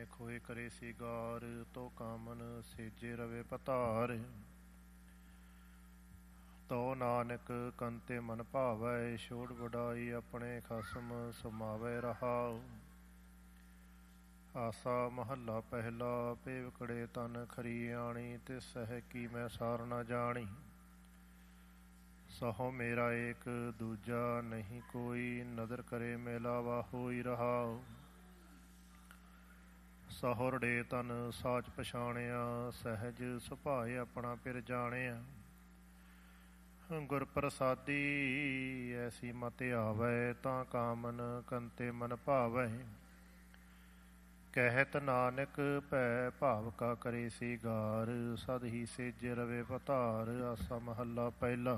ਆਪਣੇ ਖੋਏ ਕਰੇ ਸਿਗਾਰ, ਤੋ ਕਾਮਨ ਸੇਜੇ ਰਵੇ ਪਤਾਰ। ਤੋ ਨਾਨਕ ਕੰਤੇ ਮਨ ਭਾਵੈ, ਛੋੜ ਵਡਾਈ ਆਪਣੇ ਖਸਮ ਸਮਾਵੈ ਰਹਾਉ। ਆਸਾ ਮਹੱਲਾ ਪਹਿਲਾ। ਭੇਵਕੜੇ ਤਨ ਖਰੀ ਆਣੀ, ਤਿਸ ਸਹਿ ਕੀ ਮੈਂ ਸਾਰ ਨਾ ਜਾਣੀ। ਸਹੋ ਮੇਰਾ ਏਕ ਦੂਜਾ ਨਹੀਂ ਕੋਈ, ਨਦਰ ਕਰੇ ਮਿਲਾਵਾ ਹੋਈ ਰਹਾਉ। ਸਹੁਰੜੇ ਤਨ ਸਾਚ ਪਛਾਣਿਆ, ਸਹਿਜ ਸੁਭਾਏ ਆਪਣਾ ਫਿਰ ਜਾਣਿਆ। ਗੁਰ ਪ੍ਰਸਾਦੀ ਐਸੀ ਮਤਿ ਆਵੈ, ਤਾਂ ਕਾਮਨ ਕੰਤੇ ਮਨ ਭਾਵੈ। ਕਹਿਤ ਨਾਨਕ ਭੈ ਭਾਵ ਕਾ ਕਰੇ ਸਿਗਾਰ, ਸਦ ਹੀ ਸੇਜੇ ਰਵੇ ਪਤਾਰ। ਆਸਾ ਮਹੱਲਾ ਪਹਿਲਾ।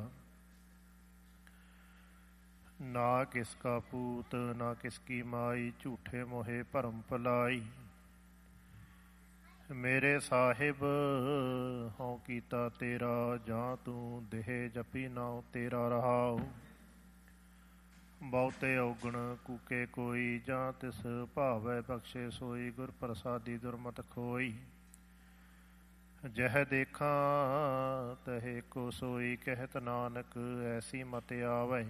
ਨਾ ਕਿਸ ਕਾ ਪੂਤ ਨਾ ਕਿਸ ਕੀ ਮਾਈ, ਝੂਠੇ ਮੋਹੇ ਭਰਮ ਭੁਲਾਈ। ਮੇਰੇ ਸਾਹਿਬ ਹਉ ਕੀਤਾ ਤੇਰਾ, ਜਾਂ ਤੂੰ ਦੇਹ ਜਪੀ ਨਾਉ ਤੇਰਾ ਰਹਾਉ। ਬਹੁਤੇ ਔਗਣ ਕੂਕੇ ਕੋਈ, ਜਾਂ ਤਿਸ ਭਾਵੈ ਬਖਸ਼ੇ ਸੋਈ। ਗੁਰ ਪ੍ਰਸਾਦੀ ਦੁਰਮਤ ਖੋਈ। ਜਹ ਦੇਖਾਂ ਤਹਿ ਕੋ ਸੋਈ, ਕਹਿਤ ਨਾਨਕ ਐਸੀ ਮਤਿ ਆਵੈ।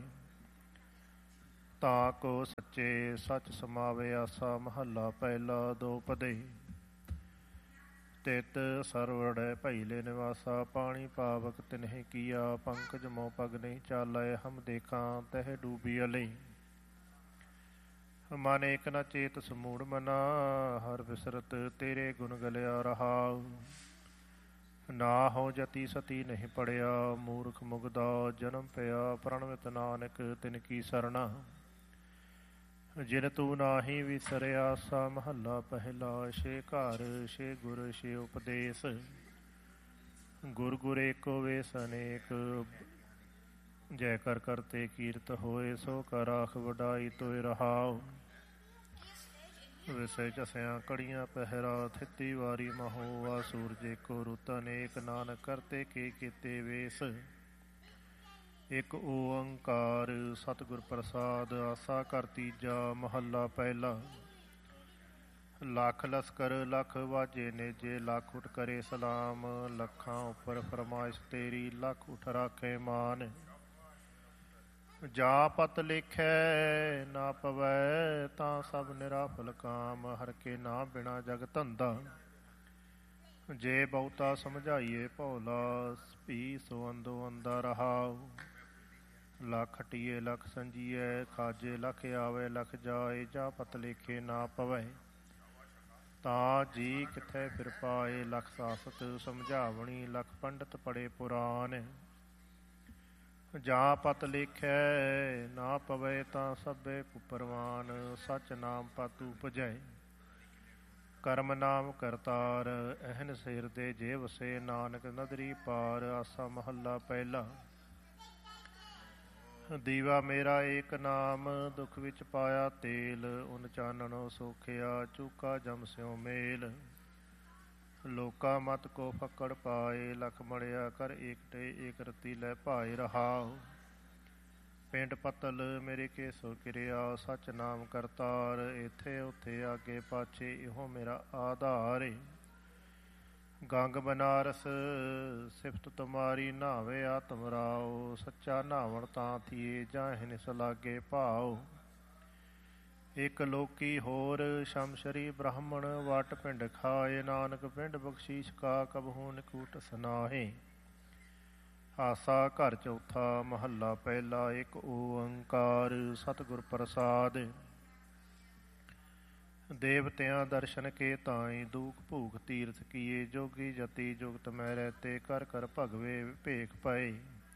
ਤਾਂ ਕੋ ਸੱਚੇ ਸੱਚ ਸਮਾਵੇ। ਆਸਾ ਮਹੱਲਾ ਪਹਿਲਾ। ਦੋ ਪਦੇ। ਤਿਤ ਸਰਵੜੈ ਭੈਲੇ ਨਿਵਾਸਾ, ਪਾਣੀ ਪਾਵਕ ਤਿਨਹਿ ਕੀਆ। ਪੰਕਜ ਮੋ ਪਗ ਨਹੀਂ ਚਾਲੈ, ਹਮ ਦੇਖਾਂ ਤਹਿ ਡੂਬੀ ਅਲੇ। ਮਨ ਏਕ ਨ ਚੇਤ ਸਮੂੜ ਮਨਾ, ਹਰ ਬਿਸਰਤ ਤੇਰੇ ਗੁਣ ਗਲਿਆ ਰਹਾਉ। ਨਾ ਹੋ ਜਤੀ ਸਤੀ ਨਹੀਂ ਪੜਿਆ, ਮੂਰਖ ਮੁਗਦਾ ਜਨਮ ਪਿਆ। ਪ੍ਰਣਵਿਤ ਨਾਨਕ ਤਿਨ ਕੀ ਸਰਣਾ, ਜਿਨ ਤੂੰ ਨਾਹੀ ਵਿਸਰਿਆ। ਆਸਾ ਮਹੱਲਾ ਪਹਿਲਾ। ਛੇ ਘਰ ਛੇ ਗੁਰ ਛੇ ਉਪਦੇਸ, ਗੁਰ ਗੁਰ ਏਕੋ ਵੇਸ ਅਨੇਕ। ਜੈ ਕਰ ਕਰਤੇ ਕੀਰਤ ਹੋਏ, ਸੋ ਕਰ ਆਖ ਵਡਾਈ ਤੋਇ ਰਹਾਉ। ਵਿਸੇ ਝਸਿਆ ਕੜੀਆਂ ਪਹਿਰਾ, ਥਿਤੀ ਵਾਰੀ ਮਹੋਆ। ਸੂਰਜ ਏਕੋ ਰੁੱਤ ਅਨੇਕ, ਨਾਨਕ ਕਰਤੇ ਕੇ ਕੀਤੇ ਵੇਸ। ਇੱਕ ਓੰਕਾਰ ਸਤਿਗੁਰ ਪ੍ਰਸਾਦ। ਆਸਾ ਘਰ ਤੀਜਾ ਮਹੱਲਾ ਪਹਿਲਾ। ਲੱਖ ਲਸਕਰ ਲੱਖ ਵਾਜੇ ਨੇਜੇ, ਲੱਖ ਉਠ ਕਰੇ ਸਲਾਮ। ਲੱਖਾਂ ਉੱਪਰ ਫਰਮਾਇਸ਼ ਤੇਰੀ, ਲੱਖ ਉਠ ਰਾਖੇ ਮਾਨ। ਜਾਂ ਪਤ ਲਿਖੈ ਨਾ ਪਵੈ, ਤਾਂ ਸਭ ਨਿਰਾਫਲ ਕਾਮ। ਹਰ ਕੇ ਨਾਮ ਬਿਨਾ ਜਗ ਧੰਦਾ, ਜੇ ਬਹੁਤਾ ਸਮਝਾਈਏ ਭੌਲਾ। ਭੀ ਸੋ ਅੰਦੋ ਅੰਦਾ ਰਹਾਉ। ਲੱਖ ਖਟੀਏ ਲੱਖ ਸੰਜੀਐ, ਖਾਜੇ ਲੱਖ ਆਵੈ ਲੱਖ ਜਾਏ। ਜਾਂ ਪਤ ਲੇਖੇ ਨਾ ਪਵੈ, ਤਾਂ ਜੀ ਕਿੱਥੈ ਫਿਰ ਪਾਏ। ਲੱਖ ਸਾਸਤ ਸਮਝਾਵਣੀ, ਲੱਖ ਪੰਡਤ ਪੜੇ ਪੁਰਾਨ। ਜਾਂ ਪਤ ਲੇਖੈ ਨਾ ਪਵੈ, ਤਾਂ ਸਭੇ ਕੁਪਰਵਾਨ। ਸਚ ਨਾਮ ਪਤ ਉਪਜੈ, ਕਰਮ ਨਾਮ ਕਰਤਾਰ। ਅਹਨ ਸਿਰ ਦੇ ਜੇ ਵਸੇ, ਨਾਨਕ ਨਦਰੀ ਪਾਰ। ਆਸਾ ਮਹੱਲਾ ਪਹਿਲਾ। ਦੀਵਾ ਮੇਰਾ ਏਕ ਨਾਮ, ਦੁੱਖ ਵਿੱਚ ਪਾਇਆ ਤੇਲ। ਉਨ ਚਾਨਣੋ ਸੋਖਿਆ, ਚੂਕਾ ਜਮ ਸਿਉ ਮੇਲ। ਲੋਕਾ ਮਤ ਕੋ ਫੱਕੜ ਪਾਏ, ਲੱਖ ਮੜਿਆ ਕਰ ਏਕਟੇ। ਏਕ ਰਤੀ ਲੈ ਭਾਏ ਰਹਾਉ। ਪਿੰਡ ਪਤਲ ਮੇਰੇ ਕੇ ਸੋ ਕਿਰਿਆ, ਸਚ ਨਾਮ ਕਰਤਾਰ। ਇੱਥੇ ਉੱਥੇ ਆਗੇ ਪਾਛੇ, ਇਹੋ ਮੇਰਾ ਆਧਾਰ। ਗੰਗ ਬਨਾਰਸ ਸਿਫਤ ਤੁਮਾਰੀ, ਨਾਵੇ ਆਤਮ ਰਾਉ। ਸੱਚਾ ਨਾਵਣ ਤਾਂ ਥੀਏ, ਜਾਹਿ ਨਿਸ ਲਾਗੇ ਭਾਉ। ਇੱਕ ਲੋਕੀ ਹੋਰ ਸ਼ਮਸ਼ਰੀ ਬ੍ਰਾਹਮਣ, ਵਟ ਪਿੰਡ ਖਾਏ। ਨਾਨਕ ਪਿੰਡ ਬਖਸ਼ੀਸ਼ ਕਾ, ਕਬਹੂ ਨਿਕੂਟ ਸੁਨਾਹੇ। ਆਸਾ ਘਰ ਚੌਥਾ ਮਹੱਲਾ ਪਹਿਲਾ। ਇੱਕ ਓੰਕਾਰ ਸਤਿਗੁਰ ਪ੍ਰਸਾਦ। ਦੇਵਤਿਆਂ ਦਰਸ਼ਨ ਕੇ ਤਾਈ, ਦੂਖ ਭੂਖ ਤੀਰਥ ਕੀਏ। ਜੋਗੀ ਜਤੀ ਜੁਗਤ ਮੈਂ ਰਹਤੇ, ਕਰ ਕਰ ਭਗਵੇ ਭੇਖ ਪਏ।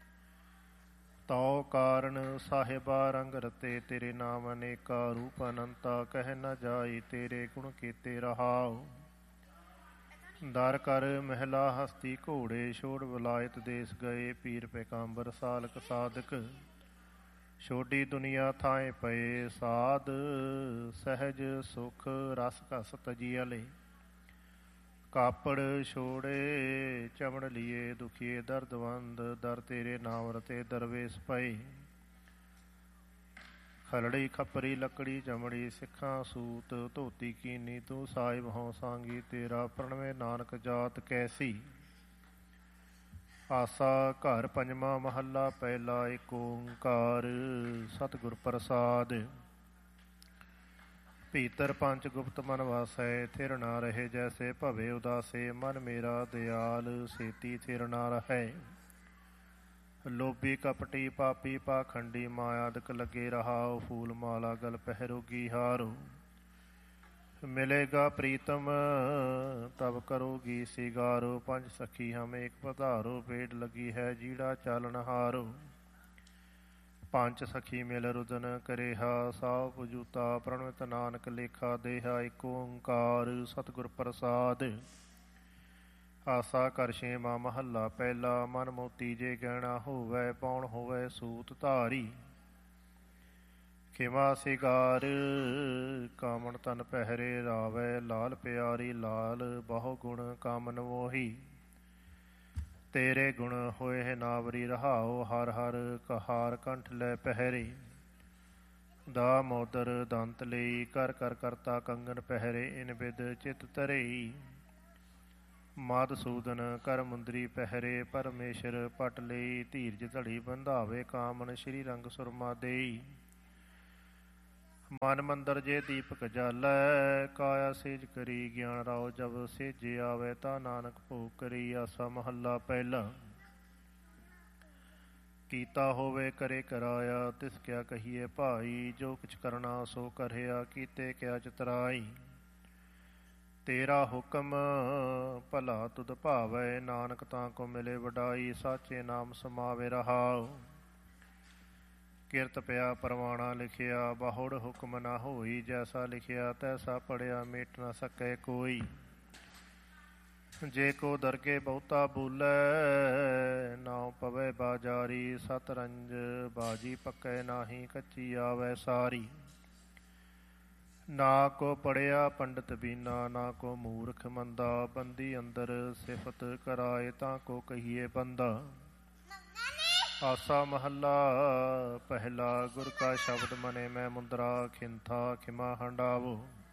ਤਉ ਕਾਰਨ ਸਾਹਿਬਾ ਰੰਗ ਰਤੇ, ਤੇਰੇ ਨਾਮ ਅਨੇਕਾ। ਰੂਪ ਅਨੰਤਾ ਕਹਿ ਨ ਜਾਈ, ਤੇਰੇ ਗੁਣ ਕੀਤੇ ਰਹਾਉ। ਦਰ ਕਰ ਮਹਿਲਾ ਹਸਤੀ ਘੋੜੇ, ਛੋੜ ਵਿਲਾਇਤ ਦੇਸ ਗਏ। ਪੀਰ ਪੈਗੰਬਰ ਸਾਲਕ ਸਾਧਕ, ਛੋਡੀ ਦੁਨੀਆ ਥਾਏ ਪਏ। ਸਾਧ ਸਹਿਜ ਸੁਖ ਰਸ ਕਸ ਤਜੀ ਅਲੇ, ਕਾਪੜ ਛੋੜੇ ਚਮੜ ਲੀਏ। ਦੁਖੀਏ ਦਰਦਵੰਦ, ਦਰ ਤੇਰੇ ਨਾਮ ਰਤੇ ਦਰਵੇਸ ਪਏ। ਖਲੜੀ ਖੱਪਰੀ ਲੱਕੜੀ ਚਮੜੀ ਸਿੱਖਾਂ ਸੂਤ ਧੋਤੀ ਕੀਨੀ ਤੂੰ ਸਾਹਿਬ ਹੋਂ ਸਾਂਗੀ ਤੇਰਾ ਪ੍ਰਣਵੇ ਨਾਨਕ ਜਾਤ ਕੈਸੀ। ਆਸਾ ਘਰ ਪੰਜਵਾਂ ਮਹੱਲਾ ਪਹਿਲਾ ਏਕ ਓਂਕਾਰ ਸਤਿਗੁਰ ਪ੍ਰਸਾਦਿ। ਭੀਤਰ ਪੰਚ ਗੁਪਤ ਮਨ ਵਾਸੈ ਥਿਰ ਨਾ ਰਹੇ ਜੈਸੇ ਭਵੇ ਉਦਾਸੇ ਮਨ ਮੇਰਾ ਦਿਆਲ ਸੇਤੀ ਥਿਰ ਨਾ ਰਹੈ। ਲੋਭੀ ਕਪਟੀ ਪਾਪੀ ਪਾਖੰਡੀ ਮਾਇਆਦਿਕ ਲੱਗੇ ਰਹਾਉ ਫੂਲ ਮਾਲਾ ਗਲ ਪਹਿਰੋਗੀ ਹਾਰੋ। ਮਿਲੇਗਾ ਪ੍ਰੀਤਮ ਤਬ ਕਰੋਗੀ ਸਿਗਾਰੋ ਪੰਜ ਸਖੀ ਹਮ ਏਕ ਪਧਾਰੋ ਪੇੜ ਲੱਗੀ ਹੈ ਜੀੜਾ ਚਾਲਨ ਹਾਰੋ। ਪੰਜ ਸਖੀ ਮਿਲ ਰੁਦਨ ਕਰੇਹਾ ਸਾਵ ਪੁਜੂਤਾ ਪ੍ਰਣਵਿਤ ਨਾਨਕ ਲੇਖਾ ਦੇਹਾ ਏਕ ਓਂਕਾਰ ਸਤਿਗੁਰ ਪ੍ਰਸਾਦਿ। ਆਸਾ ਕਰ ਛੇਵਾਂ ਮਹੱਲਾ ਪਹਿਲਾ ਮਨ ਮੋਤੀ ਜੇ ਗਹਿਣਾ ਹੋਵੈ ਪੌਣ ਹੋਵੈ ਸੂਤ ਧਾਰੀ। ਖਿਮਾ ਸਿਗਾਰ ਕਾਮਣ ਤਨ ਪਹਿਰੇ ਰਾਵੈ ਲਾਲ ਪਿਆਰੀ ਲਾਲ ਬਹੁ ਗੁਣ ਕਾਮਨ ਮੋਹੀ। ਤੇਰੇ ਗੁਣ ਹੋਏ ਨਾਵਰੀ ਰਹਾਓ ਹਰ ਹਰ ਕਹਾਰ ਕੰਠ ਲੈ ਪਹਿਰੇ। ਦਾ ਮੋਦਰ ਦੰਤ ਲਈ ਕਰ ਕਰ ਕਰਤਾ ਕੰਗਨ ਪਹਿਰੇ ਇਨ ਬਿਦ ਚਿਤ ਧਰਈ। ਮਾਦ ਸੂਦਨ ਕਰ ਮੁੰਦਰੀ ਪਹਿਰੇ ਪਰਮੇਸ਼ਰ ਪਟ ਲਈ ਧੀਰਜ ਧੜੀ ਬੰਧਾਵੇ ਕਾਮਨ ਸ਼੍ਰੀ ਰੰਗ ਸੁਰਮਾ ਦੇਈ। ਮਨ ਮੰਦਰ ਜੇ ਦੀਪਕ ਜਾਲੈ ਕਾਇਆ ਸੇਜ ਕਰੀ ਗਿਆਨ ਰਾਓ ਜਬ ਸੇਜੇ ਆਵੇ ਤਾਂ ਨਾਨਕ ਭੋਗ ਕਰੀ। ਆਸਾ ਮਹੱਲਾ ਪਹਿਲਾ ਕੀਤਾ ਹੋਵੇ ਕਰੇ ਕਰਾਇਆ ਤਿਸ ਕਿਆ ਕਹੀਏ ਭਾਈ। ਜੋ ਕੁਛ ਕਰਨਾ ਸੋ ਕਰਿਆ ਕੀਤੇ ਕਿਆ ਚਤਰਾਈ। ਤੇਰਾ ਹੁਕਮ ਭਲਾ ਤੁਧ ਭਾਵੈ ਨਾਨਕ ਤਾਂ ਕੋ ਮਿਲੇ ਵਡਾਈ। ਸਾਚੇ ਨਾਮ ਸਮਾਵੇ ਰਹਾਉ ਕਿਰਤ ਪਿਆ ਪਰਵਾਣਾ ਲਿਖਿਆ ਬਾਹੁੜ ਹੁਕਮ ਨਾ ਹੋਈ। ਜੈਸਾ ਲਿਖਿਆ ਤੈਸਾ ਪੜਿਆ ਮੇਟ ਨਾ ਸਕੈ ਕੋਈ। ਜੇ ਕੋ ਦਰਗੇ ਬਹੁਤਾ ਬੋਲੈ ਨਾਉ ਪਵੈ ਬਾਜਾਰੀ। ਸਤਰੰਜ ਬਾਜੀ ਪੱਕੈ ਨਾਹੀ ਕੱਚੀ ਆਵੈ ਸਾਰੀ। ਨਾ ਕੋ ਪੜਿਆ ਪੰਡਤ ਬੀਨਾ ਨਾ ਕੋ ਮੂਰਖ ਮੰਦਾ। ਬੰਦੀ ਅੰਦਰ ਸਿਫਤ ਕਰਾਏ ਤਾਂ ਕੋ ਕਹੀਏ ਬੰਦਾ। ਆਸਾ ਮਹੱਲਾ ਪਹਿਲਾ ਗੁਰ ਕਾ ਸ਼ਬਦ ਮਨੇ ਮੈਂ ਮੁੰਦਰਾ ਖਿੰਥਾ ਖਿਮਾ ਹੰਡਾਵੋ।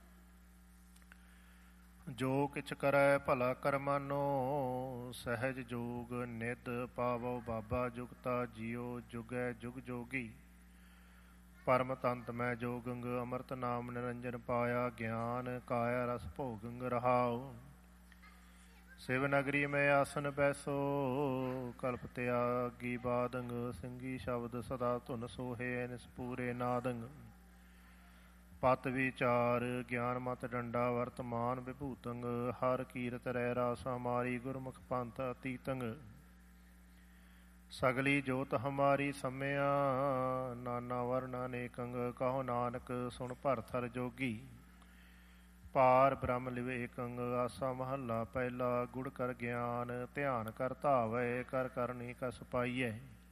ਜੋ ਕਿਛ ਕਰੈ ਭਲਾ ਕਰਮਾਨੋ ਸਹਿਜ ਜੋਗ ਨਿਧ ਪਾਵੋ ਬਾਬਾ। ਜੁਗਤਾ ਜੀਓ ਜੁਗੈ ਜੁਗ ਜੋਗੀ ਪਰਮ ਤੰਤ ਮੈਂ ਜੋਗੰਗ। ਅੰਮ੍ਰਿਤ ਨਾਮ ਨਿਰੰਜਨ ਪਾਇਆ ਗਿਆਨ ਕਾਇਆ ਰਸ ਭੋਗੰਗ ਰਹਾਉ। ਸਿਵ ਨਗਰੀ ਮੈਂ ਆਸਨ ਬੈਸੋ ਕਲਪ ਤਿਆਗੀ ਬਾਦੰਗ। ਸਿੰਘੀ ਸ਼ਬਦ ਸਦਾ ਧੁਨ ਸੋਹੇ ਨਿਸ ਪੂਰੇ ਨਾਦੰਗ। ਪਤ ਵਿਚਾਰ ਗਿਆਨ ਮਤ ਡੰਡਾ ਵਰਤਮਾਨ ਵਿਭੂਤੰਗ। ਹਰ ਕੀਰਤ ਰਹਿ ਰਾਸ ਹਮਾਰੀ ਗੁਰਮੁਖ ਪੰਥ ਅਤੀਤੰਗ। ਸਗਲੀ ਜੋਤ ਹਮਾਰੀ ਸਮਿਆ ਨਾਨਾ ਵਰਨ ਅਨੇਕੰਗ। ਕਹੋ ਨਾਨਕ ਸੁਣ ਭਰਥਰ ਜੋਗੀ ਪਾਰ ਬ੍ਰਹਮ ਲਿਵੇਕੰਗ। ਆਸਾ ਮਹੱਲਾ ਪਹਿਲਾ ਗੁੜ ਕਰ ਗਿਆਨ ਧਿਆਨ ਕਰ ਧਾਵੈ ਕਰ ਕਰਨੀ ਕਸ ਪਾਈਐ।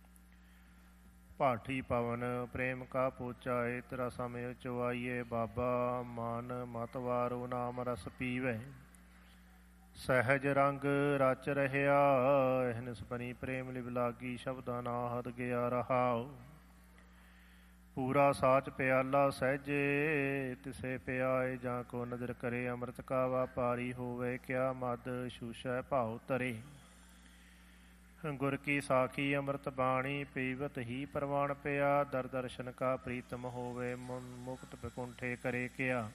ਭਾਠੀ ਪਵਨ ਪ੍ਰੇਮ ਕਾ ਪੋਚਾਏ ਤੇਰਾ ਸਮੇਂ ਚੁਆਈਏ। ਬਾਬਾ ਮਨ ਮਤ ਵਾਰੋ ਨਾਮ ਰਸ ਪੀਵੈ। ਸਹਿਜ ਰੰਗ ਰਚ ਰਹਿਆ ਨਿਸ ਬਨੀ ਪ੍ਰੇਮ ਲਿਵ ਲਾਗੀ। ਸ਼ਬਦਾਂ ਨਾਹਦ ਗਿਆ ਰਹਾਉ। ਪੂਰਾ ਸਾਚ ਪਿਆਲਾ ਸਹਿਜੇ ਤਿਸੇ ਪਿਆਏ। ਜਾਂ ਕੋ ਨਜ਼ਰ ਕਰੇ ਅੰਮ੍ਰਿਤ ਕਾ ਵਾਪਾਰੀ ਹੋਵੇ। ਕਿਆ ਮਦ ਸ਼ੂਸ਼ੈ ਭਾਉ ਤਰੇ। ਗੁਰ ਕੀ ਸਾਖੀ ਅੰਮ੍ਰਿਤ ਬਾਣੀ ਪੀਵਤ ਹੀ ਪ੍ਰਵਾਨ ਪਿਆ। ਦਰ ਦਰਸ਼ਨ ਕਾ ਪ੍ਰੀਤਮ ਹੋਵੇ ਮੁਕਤ ਬਿਕੁੰਠੇ ਕਰੇ ਕਿਆ।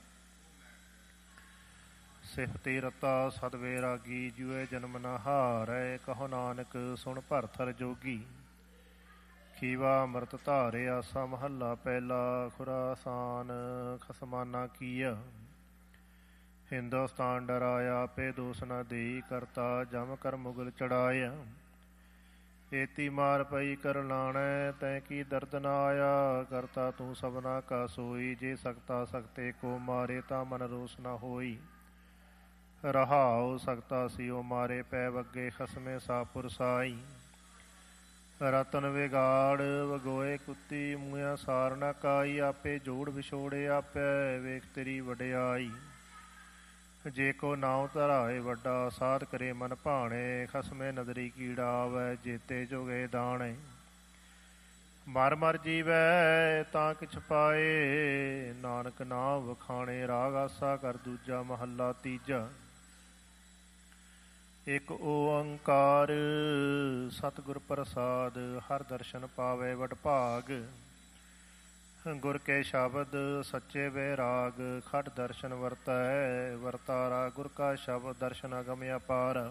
ਸਿਫਤੀ ਰਤਾ ਸਦ ਵੈਰਾਗੀ ਜੂਏ ਜਨਮ ਨਾ ਹਾਰੈ। ਕਹੋ ਨਾਨਕ ਸੁਣ ਭਰਥਰ ਜੋਗੀ ਖੀਵਾ ਅੰਮ੍ਰਿਤ ਧਾਰੇ। ਆਸਾ ਮਹੱਲਾ ਪਹਿਲਾ ਖੁਰਾਸਾਨ ਖਸਮਾਨਾ ਕੀਆ। ਹਿੰਦੁਸਤਾਨ ਡਰਾਇਆ ਪੇ ਦੋਸ ਨਾ ਦੇਈ ਕਰਤਾ ਜਮ ਕਰ ਮੁਗਲ ਚੜਾਇਆ। ਏਤੀ ਮਾਰ ਪਈ ਕਰ ਲਾਣੈ ਤੈ ਕੀ ਦਰਦ ਨਾ ਆਇਆ। ਕਰਤਾ ਤੂੰ ਸਭਨਾ ਕਾ ਸੋਈ ਜੇ ਸਕਤਾ ਸਕਤੇ ਕੋ ਮਾਰੇ ਤਾਂ ਮਨ ਰੋਸ ਨਾ ਹੋਈ। ਰਹਾਉ ਸਕਤਾ ਸਿਓ ਮਾਰੇ ਪੈ ਵੱਗੇ ਖਸਮੇ ਸਾਪੁਰ ਸਾਈ। ਰਤਨ ਵਿਗਾੜ ਵਗੋਏ ਕੁੱਤੀ ਮੂੰਹਾਂ ਸਾਰ ਨਾ ਕਾਈ। ਆਪੇ ਜੋੜ ਵਿਛੋੜੇ ਆਪੇ ਵੇਖ ਤੇਰੀ ਵਡਿਆਈ। ਜੇ ਕੋ ਨਾਉ ਧਰਾਏ ਵੱਡਾ ਸਾਧ ਕਰੇ ਮਨ ਭਾਣੇ। ਖਸਮੇ ਨਦਰੀ ਕੀੜਾ ਆਵੈ ਜੇਤੇ ਜੋਗੇ ਦਾਣੇ। ਮਰ ਮਰ ਜੀਵੈ ਤਾਂ ਕਿਛ ਪਾਏ, ਨਾਨਕ ਨਾਮ ਵਖਾਣੇ ਰਾਗ ਆਸਾ ਕਰ ਦੂਜਾ। ਮਹੱਲਾ ਤੀਜਾ। ਇਕ ਓੰਕਾਰ ਸਤਿਗੁਰ ਪ੍ਰਸਾਦ, ਹਰ ਦਰਸ਼ਨ ਪਾਵੇ ਵਡ ਭਾਗ। ਗੁਰ ਕੇ ਸ਼ਬਦ ਸੱਚੇ ਵੈਰਾਗ, ਖਟ ਦਰਸ਼ਨ ਵਰਤੈ ਵਰਤਾਰਾ। ਗੁਰ ਕਾ ਸ਼ਬਦ ਦਰਸ਼ਨ ਅਗਮ ਅਪਾਰ,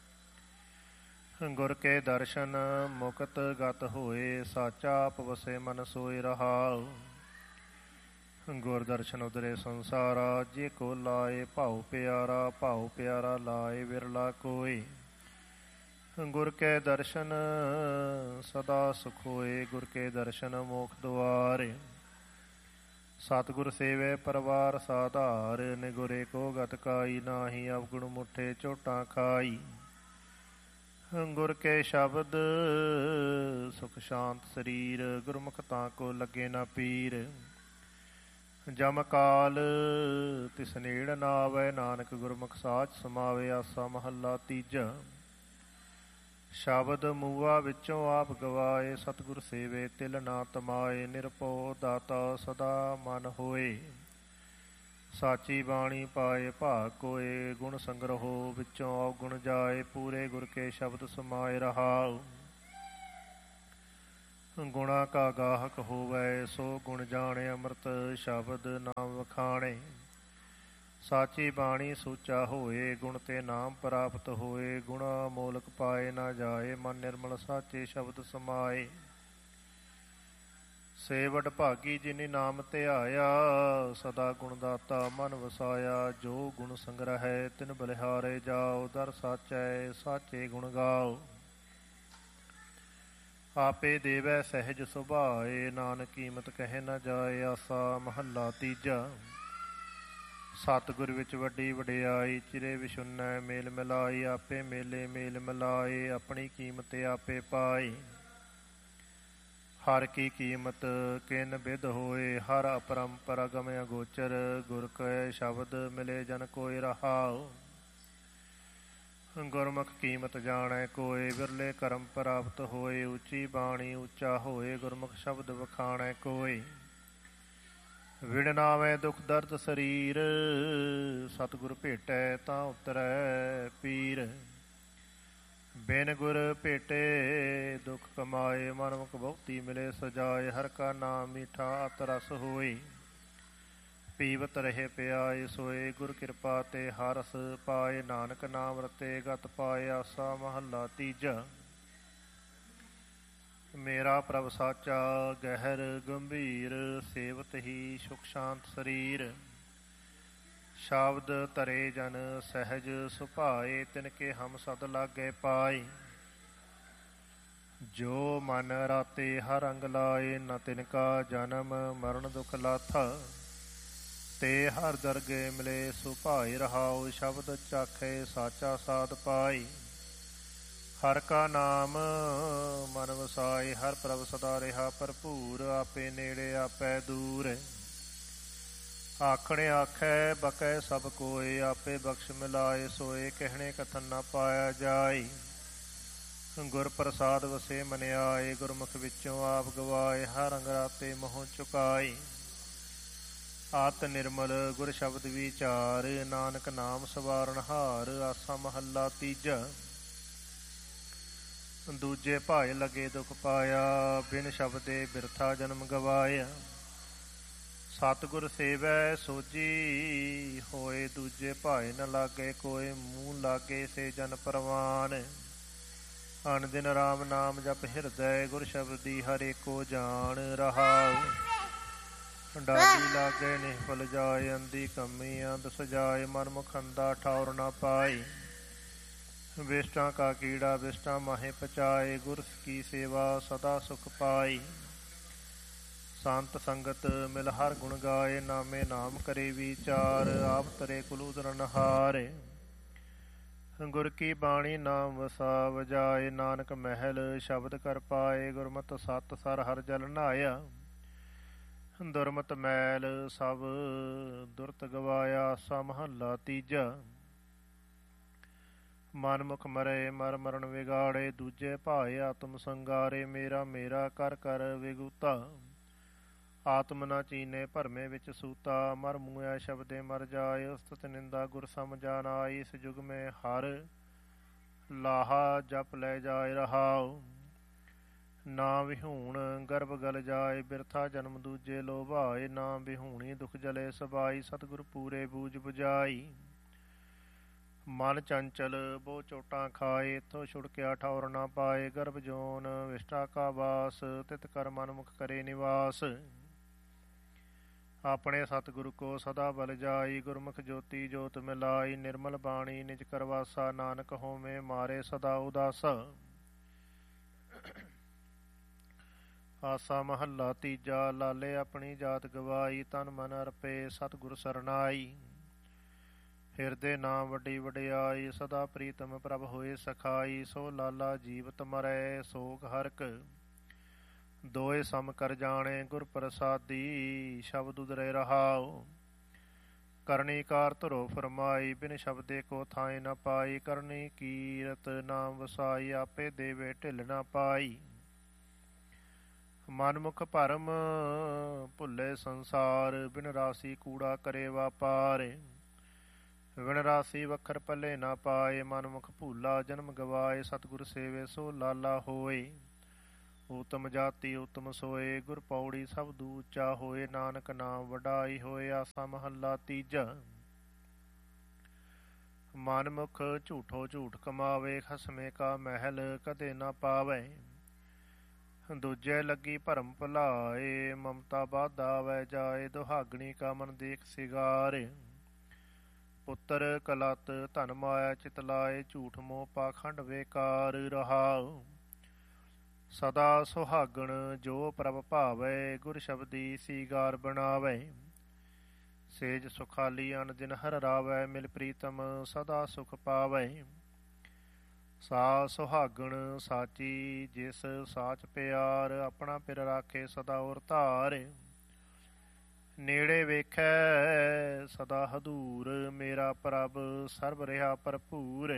ਗੁਰ ਕੇ ਦਰਸ਼ਨ ਮੁਕਤ ਗਤ ਹੋਏ। ਸਾਚਾ ਆਪ ਵਸੇ ਮਨ ਸੋਇ ਰਹਾਉ, ਗੁਰ ਦਰਸ਼ਨ ਉਦਰੇ ਸੰਸਾਰਾ। ਜੇ ਕੋ ਲਾਏ ਭਾਉ ਪਿਆਰਾ, ਭਾਉ ਪਿਆਰਾ ਲਾਏ ਵਿਰਲਾ ਕੋਇ। ਗੁਰ ਕੇ ਦਰਸ਼ਨ ਸਦਾ ਸੁਖ ਹੋਏ, ਗੁਰ ਕੇ ਦਰਸ਼ਨ ਮੋਖ ਦੁਆਰੇ। ਸਤਿਗੁਰ ਸੇਵੈ ਪਰਵਾਰ ਸਾਧਾਰ, ਨਿਗੁਰੇ ਕੋ ਗਤ ਕਾਈ। ਨਾਹੀ ਅਵਗੁਣ ਮੁਠੇ ਝੋਟਾਂ ਖਾਈ, ਗੁਰ ਕੇ ਸ਼ਬਦ ਸੁਖ ਸ਼ਾਂਤ ਸਰੀਰ। ਗੁਰਮੁਖ ਤਾਂ ਕੋ ਲੱਗੇ ਨਾ ਪੀਰ, ਜਮ ਕਾਲ ਤਿਸ ਨੇੜ ਨਾ ਆਵੈ। ਨਾਨਕ ਗੁਰਮੁਖ ਸਾਚ ਸਮਾਵੇ। ਆਸਾ ਮਹੱਲਾ ਤੀਜਾ। ਸ਼ਬਦ ਮੂਆ ਵਿੱਚੋਂ ਆਪ ਗਵਾਏ, ਸਤਿਗੁਰ ਸੇਵੇ ਤਿਲ ਨਾ ਤਮਾਏ। ਨਿਰਭਉ ਦਾਤਾ ਸਦਾ ਮਨ ਹੋਏ, ਸਾਚੀ ਬਾਣੀ ਪਾਏ ਭਾਗ ਕੋਏ। ਗੁਣ ਸੰਗ੍ਰਹੋ ਵਿੱਚੋਂ ਔਗੁਣ ਜਾਏ, ਪੂਰੇ ਗੁਰ ਕੇ ਸ਼ਬਦ ਸਮਾਏ ਰਹਾਉ। ਗੁਣਾ ਕਾ ਗਾਹਕ ਹੋਵੈ, ਸੋ ਗੁਣ ਜਾਣੇ। ਅੰਮ੍ਰਿਤ ਸ਼ਬਦ ਨਾਮ ਵਖਾਣੇ, ਸਾਚੀ ਬਾਣੀ ਸੂਚਾ ਹੋਏ। ਗੁਣ ਤੇ ਨਾਮ ਪ੍ਰਾਪਤ ਹੋਏ, ਗੁਣਾ ਮੋਲਕ ਪਾਏ ਨਾ ਜਾਏ। ਮਨ ਨਿਰਮਲ ਸਾਚੇ ਸ਼ਬਦ ਸਮਾਏ, ਸੇ ਵਡ ਭਾਗੀ ਜਿਨੀ ਨਾਮ ਧਿਆਇਆ। ਸਦਾ ਗੁਣ ਦਾਤਾ ਮਨ ਵਸਾਇਆ, ਜੋ ਗੁਣ ਸੰਗ੍ਰਹਿ ਤਿਨ ਬਲਿਹਾਰੇ ਜਾਓ। ਦਰ ਸਾਚੈ ਸਾਚੇ ਗੁਣ ਗਾਓ, ਆਪੇ ਦੇਵੈ ਸਹਿਜ ਸੁਭਾਏ। ਨਾਨਕ ਕੀਮਤ ਕਹਿ ਨਾ ਜਾਏ। ਆਸਾ ਮਹੱਲਾ ਤੀਜਾ। ਸਤਿਗੁਰ ਵਿੱਚ ਵੱਡੀ ਵਡਿਆਈ, ਚਿਰੇ ਵਿਸ਼ੁੰਨੈ ਮੇਲ ਮਿਲਾਈ। ਆਪੇ ਮੇਲੇ ਮੇਲ ਮਿਲਾਏ, ਆਪਣੀ ਕੀਮਤ ਆਪੇ ਪਾਏ। ਹਰ ਕੀ ਕੀਮਤ ਕਿਨ ਬਿਧ ਹੋਏ, ਹਰ ਅਪਰੰਪਰ ਅਗਮ ਅਗੋਚਰ। ਗੁਰ ਕੈ ਸ਼ਬਦ ਮਿਲੇ ਜਨ ਕੋਇ ਰਹਾਉ, ਗੁਰਮੁਖ ਕੀਮਤ ਜਾਣੈ ਕੋਇ। ਵਿਰਲੇ ਕਰਮ ਪ੍ਰਾਪਤ ਹੋਏ, ਉੱਚੀ ਬਾਣੀ ਉੱਚਾ ਹੋਏ। ਗੁਰਮੁਖ ਸ਼ਬਦ ਵਖਾਣੈ ਕੋਇ, ਵਿਣ ਨਾਵੈ ਦੁਖ ਦਰਦ ਸਰੀਰ। ਸਤਿਗੁਰ ਭੇਟੈ ਤਾਂ ਉਤਰੈ ਪੀਰ, ਬਿਨ ਗੁਰ ਭੇਟੇ ਦੁਖ ਕਮਾਏ। ਮਨਮੁਖ ਬਹੁਤੀ ਮਿਲੇ ਸਜਾਏ, ਹਰ ਕਾ ਨਾਮ ਮੀਠਾ ਅਤ ਰਸ ਹੋਏ। ਪੀਵਤ ਰਹੇ ਪਿਆਏ ਸੋਏ, ਗੁਰ ਕਿਰਪਾ ਤੇ ਹਰਸ ਪਾਏ। ਨਾਨਕ ਨਾਮ ਰਤੇ ਗਤ ਪਾਏ। ਆਸਾ ਮਹੱਲਾ ਤੀਜਾ। ਮੇਰਾ ਪ੍ਰਭ ਸਾਚਾ ਗਹਿਰ ਗੰਭੀਰ, ਸੇਵਤ ਹੀ ਸੁਖ ਸ਼ਾਂਤ ਸਰੀਰ। ਸ਼ਬਦ ਧਰੇ ਜਨ ਸਹਿਜ ਸੁਭਾਏ, ਤਿਨਕੇ ਹਮ ਸਦ ਲਾਗੇ ਪਾਏ। ਜੋ ਮਨ ਰਾਤੇ ਹਰ ਅੰਗ ਲਾਏ, ਨ ਤਿਨਕਾ ਜਨਮ ਮਰਨ ਦੁਖ ਲਾਥਾ। ਤੇ ਹਰ ਦਰਗੇ ਮਿਲੇ ਸੁਭਾਏ ਰਹਾਉ, ਸ਼ਬਦ ਚਾਖੇ ਸਾਚਾ ਸਾਧ ਪਾਈ। ਹਰ ਕਾ ਨਾਮ ਮਨ ਵਸਾਏ, ਹਰ ਪ੍ਰਭ ਸਦਾ ਰਿਹਾ ਭਰਪੂਰ। ਆਪੇ ਨੇੜੇ ਆਪੇ ਦੂਰ, ਆਖਣੇ ਆਖੈ ਬਕੈ ਸਭ ਕੋਏ। ਆਪੇ ਬਖਸ਼ ਮਿਲਾਏ ਸੋਏ, ਕਹਿਣੇ ਕਥਨ ਨਾ ਪਾਇਆ ਜਾਏ। ਗੁਰ ਪ੍ਰਸਾਦ ਵਸੇ ਮਨ ਆਏ, ਗੁਰਮੁਖ ਵਿੱਚੋਂ ਆਪ ਗਵਾਏ। ਹਰ ਅੰਗ ਰਾਤੇ ਮੋਹ ਚੁਕਾਏ, ਆਤ ਨਿਰਮਲ ਗੁਰ ਸ਼ਬਦ ਵਿਚਾਰ। ਨਾਨਕ ਨਾਮ ਸਵਾਰਨ ਹਾਰ। ਆਸਾ ਮਹੱਲਾ ਤੀਜਾ। ਦੂਜੇ ਭਾਏ ਲਗੇ ਦੁਖ ਪਾਇਆ, ਬਿਨ ਸ਼ਬਦੇ ਬਿਰਥਾ ਜਨਮ ਗਵਾਇਆ। ਸਤਿਗੁਰ ਸੇਵੈ ਸੋਝੀ ਹੋਏ, ਦੂਜੇ ਭਾਏ ਨ ਲਾਗੇ ਕੋਏ। ਮੂੰਹ ਲਾਗੇ ਸੇ ਜਨ ਪ੍ਰਵਾਨ, ਅਨ ਦਿਨ ਰਾਮ ਨਾਮ ਜਪ ਹਿਰਦੈ। ਗੁਰ ਸ਼ਬਦੀ ਹਰਿ ਕੋ ਜਾਣ ਰਹਾਉ, ਡਾਲੀ ਲਾਗੇ ਨਿਹਫਲ ਜਾਏ। ਅੰਧੀ ਕੰਮੀ ਅੰਧ ਸਜਾਏ, ਮਨਮੁਖ ਅੰਧਾ ਠੌਰ ਨਾ ਪਾਏ। ਵਿਸ਼ਟਾਂ ਕਾ ਕੀੜਾ ਵਿਸ਼ਟਾਂ ਮਾਹੇ ਪਚਾਏ, ਗੁਰ ਕੀ ਸੇਵਾ ਸਦਾ ਸੁਖ ਪਾਈ। ਸੰਤ ਸੰਗਤ ਮਿਲ ਹਰ ਗੁਣ ਗਾਏ, ਨਾਮੇ ਨਾਮ ਕਰੇ ਵਿਚਾਰ। ਆਪ ਤਰੇ ਕੁਲ ਉਦਰਨ ਹਾਰੇ, ਗੁਰ ਕੀ ਬਾਣੀ ਨਾਮ ਵਸਾ ਵਜਾਏ। ਨਾਨਕ ਮਹਿਲ ਸ਼ਬਦ ਕਰ ਪਾਏ, ਗੁਰਮਤਿ ਸਤ ਸਰ ਹਰ ਜਲ ਨਹਾਇਆ। ਦੁਰਮਤ ਮੈਲ ਸਭ ਦੁਰਤ ਗਵਾਇਆ। ਆਸਾ ਮਹੱਲਾ ਤੀਜਾ। ਮਨ ਮੁਖ ਮਰੇ ਮਰ ਮਰਨ ਵਿਗਾੜੇ, ਦੂਜੇ ਭਾਏ ਆਤਮ ਸੰਗਾਰੇ, ਮੇਰਾ ਮੇਰਾ ਕਰ ਕਰ ਵਿਗੂਤਾ। ਆਤਮ ਨਾ ਚੀਨੇ ਭਰਮੇ ਵਿੱਚ ਸੂਤਾ, ਮਰ ਮੂਆ ਸ਼ਬਦੇ ਮਰ ਜਾਏ, ਉਸਤਤ ਨਿੰਦਾ ਗੁਰ ਸਮਝਾ ਨਾਈ। ਇਸ ਯੁਗ ਮੈਂ ਹਰ ਲਾਹਾ ਜਪ ਲੈ ਜਾਏ ਰਹਾਉ, ਨਾ ਵਿਹੂਣ ਗਰਭ ਗਲ ਜਾਏ, ਬਿਰਥਾ ਜਨਮ ਦੂਜੇ ਲੋਭਾਏ, ਨਾ ਵਿਹੂਣੀ ਦੁਖ ਜਲੇ ਸਬਾਈ, ਸਤਿਗੁਰ ਪੂਰੇ ਬੂਝ ਬੁਝਾਈ। ਮਨ ਚੰਚਲ ਬੋ ਚੋਟਾਂ ਖਾਏ, ਇੱਥੋਂ ਛੁੜਕਿਆ ਠੌਰ ਨਾ ਪਾਏ, ਗਰਭ ਜੋਨ ਵਿਸ਼ਟਾ ਕਾ ਵਾਸ, ਤਿਤ ਕਰ ਮਨ ਮੁਖ ਕਰੇ ਨਿਵਾਸ। ਆਪਣੇ ਸਤਿਗੁਰੂ ਕੋ ਸਦਾ ਬਲ ਜਾਈ, ਗੁਰਮੁਖ ਜੋਤੀ ਜੋਤ ਮਿਲਾਈ, ਨਿਰਮਲ ਬਾਣੀ ਨਿਜ ਕਰਵਾਸਾ, ਨਾਨਕ ਹੋਵੇਂ ਮਾਰੇ ਸਦਾ ਉਦਾਸਾ। ਆਸਾ ਮਹੱਲਾ ਤੀਜਾ। ਲਾਲੇ ਆਪਣੀ ਜਾਤ ਗਵਾਈ, ਤਨ ਮਨ ਅਰਪੇ ਸਤਿਗੁਰ ਸਰਨਾਈ। ਹਿਰਦੇ ਨਾਮ ਵੱਡੀ ਵਡਿਆਈ, ਸਦਾ ਪ੍ਰੀਤਮ ਪ੍ਰਭ ਹੋਏ ਸਖਾਈ। ਸੋ ਲਾਲਾ ਜੀਵਤ ਮਰੈ ਸੋਗ ਹਰਕ, ਦੋਏ ਸਮ ਕਰ ਜਾਣੇ ਗੁਰ ਪ੍ਰਸਾਦੀ। ਸ਼ਬਦ ਉਦਰੇ ਰਹਾਉ, ਕਰਨੀ ਕਾਰ ਧਰੋ ਫਰਮਾਈ, ਬਿਨ ਸ਼ਬਦੇ ਕੋ ਥਾਏ ਨ ਪਾਈ। ਕਰਨੀ ਕੀਰਤ ਨਾਮ ਵਸਾਈ, ਆਪੇ ਦੇਵੇ ਢਿੱਲ ਨ ਪਾਈ। ਮਨਮੁਖ ਭਰਮ ਭੁੱਲੇ ਸੰਸਾਰ, ਬਿਨ ਰਾਸੀ ਕੂੜਾ ਕਰੇ ਵਾਪਾਰ। ਵਿਣ ਰਾਸੀ ਵੱਖਰ ਪੱਲੇ ਨਾ ਪਾਏ, ਮਨਮੁਖ ਭੂਲਾ ਜਨਮ ਗਵਾਏ। ਸਤਿਗੁਰ ਸੇਵੇ ਸੋ ਲਾਲਾ ਹੋਏ, ਊਤਮ ਜਾਤੀ ਊਤਮ ਸੋਏ। ਗੁਰ ਪੌੜੀ ਸਬਦੂ ਉੱਚਾ ਹੋਏ, ਨਾਨਕ ਨਾਮ ਵਡਾਈ ਹੋਏ। ਆਸਾ ਮਹੱਲਾ ਤੀਜਾ। ਮਨਮੁਖ ਝੂਠੋ ਝੂਠ ਕਮਾਵੇ, ਖਸਮੇ ਕਾ ਮਹਿਲ ਕਦੇ ਨਾ ਪਾਵੇ। ਦੂਜੇ ਲੱਗੀ ਭਰਮ ਭੁਲਾਏ, ਮਮਤਾ ਬਾਧਾਵੈ ਜਾਏ। ਦੁਹਾਗਣੀ ਕਾ ਮਨ ਦੇਖ ਸਿਗਾਰ, ਪੁੱਤਰ ਕਲਤ ਧਨ ਮਾਇਆ ਚਿਤ ਲਾਏ। ਝੂਠ ਮੋਹ ਪਾਖੰਡ ਵੇਕਾਰ ਰਹਾਉ, ਸਦਾ ਸੁਹਾਗਣ ਜੋ ਪ੍ਰਭ ਭਾਵੈ। ਗੁਰ ਸ਼ਬਦੀ ਸੀਗਾਰ ਬਣਾਵੈ, ਸੇਜ ਸੁਖਾਲੀ ਅਨ ਦਿਨ ਹਰ ਰਾਵੈ। ਮਿਲ ਪ੍ਰੀਤਮ ਸਦਾ ਸੁਖ ਪਾਵੈ, ਸਾ ਸੁਹਾਗਣ ਸਾਚੀ ਜਿਸ ਸਾਚ ਪਿਆਰ। ਆਪਣਾ ਪਿਰ ਰਾਖੇ ਸਦਾ ਔਰ ਧਾਰ, ਨੇੜੇ ਵੇਖੈ ਸਦਾ ਹਦੂਰ। ਮੇਰਾ ਪ੍ਰਭ ਸਰਬ ਰਿਹਾ ਭਰਪੂਰ,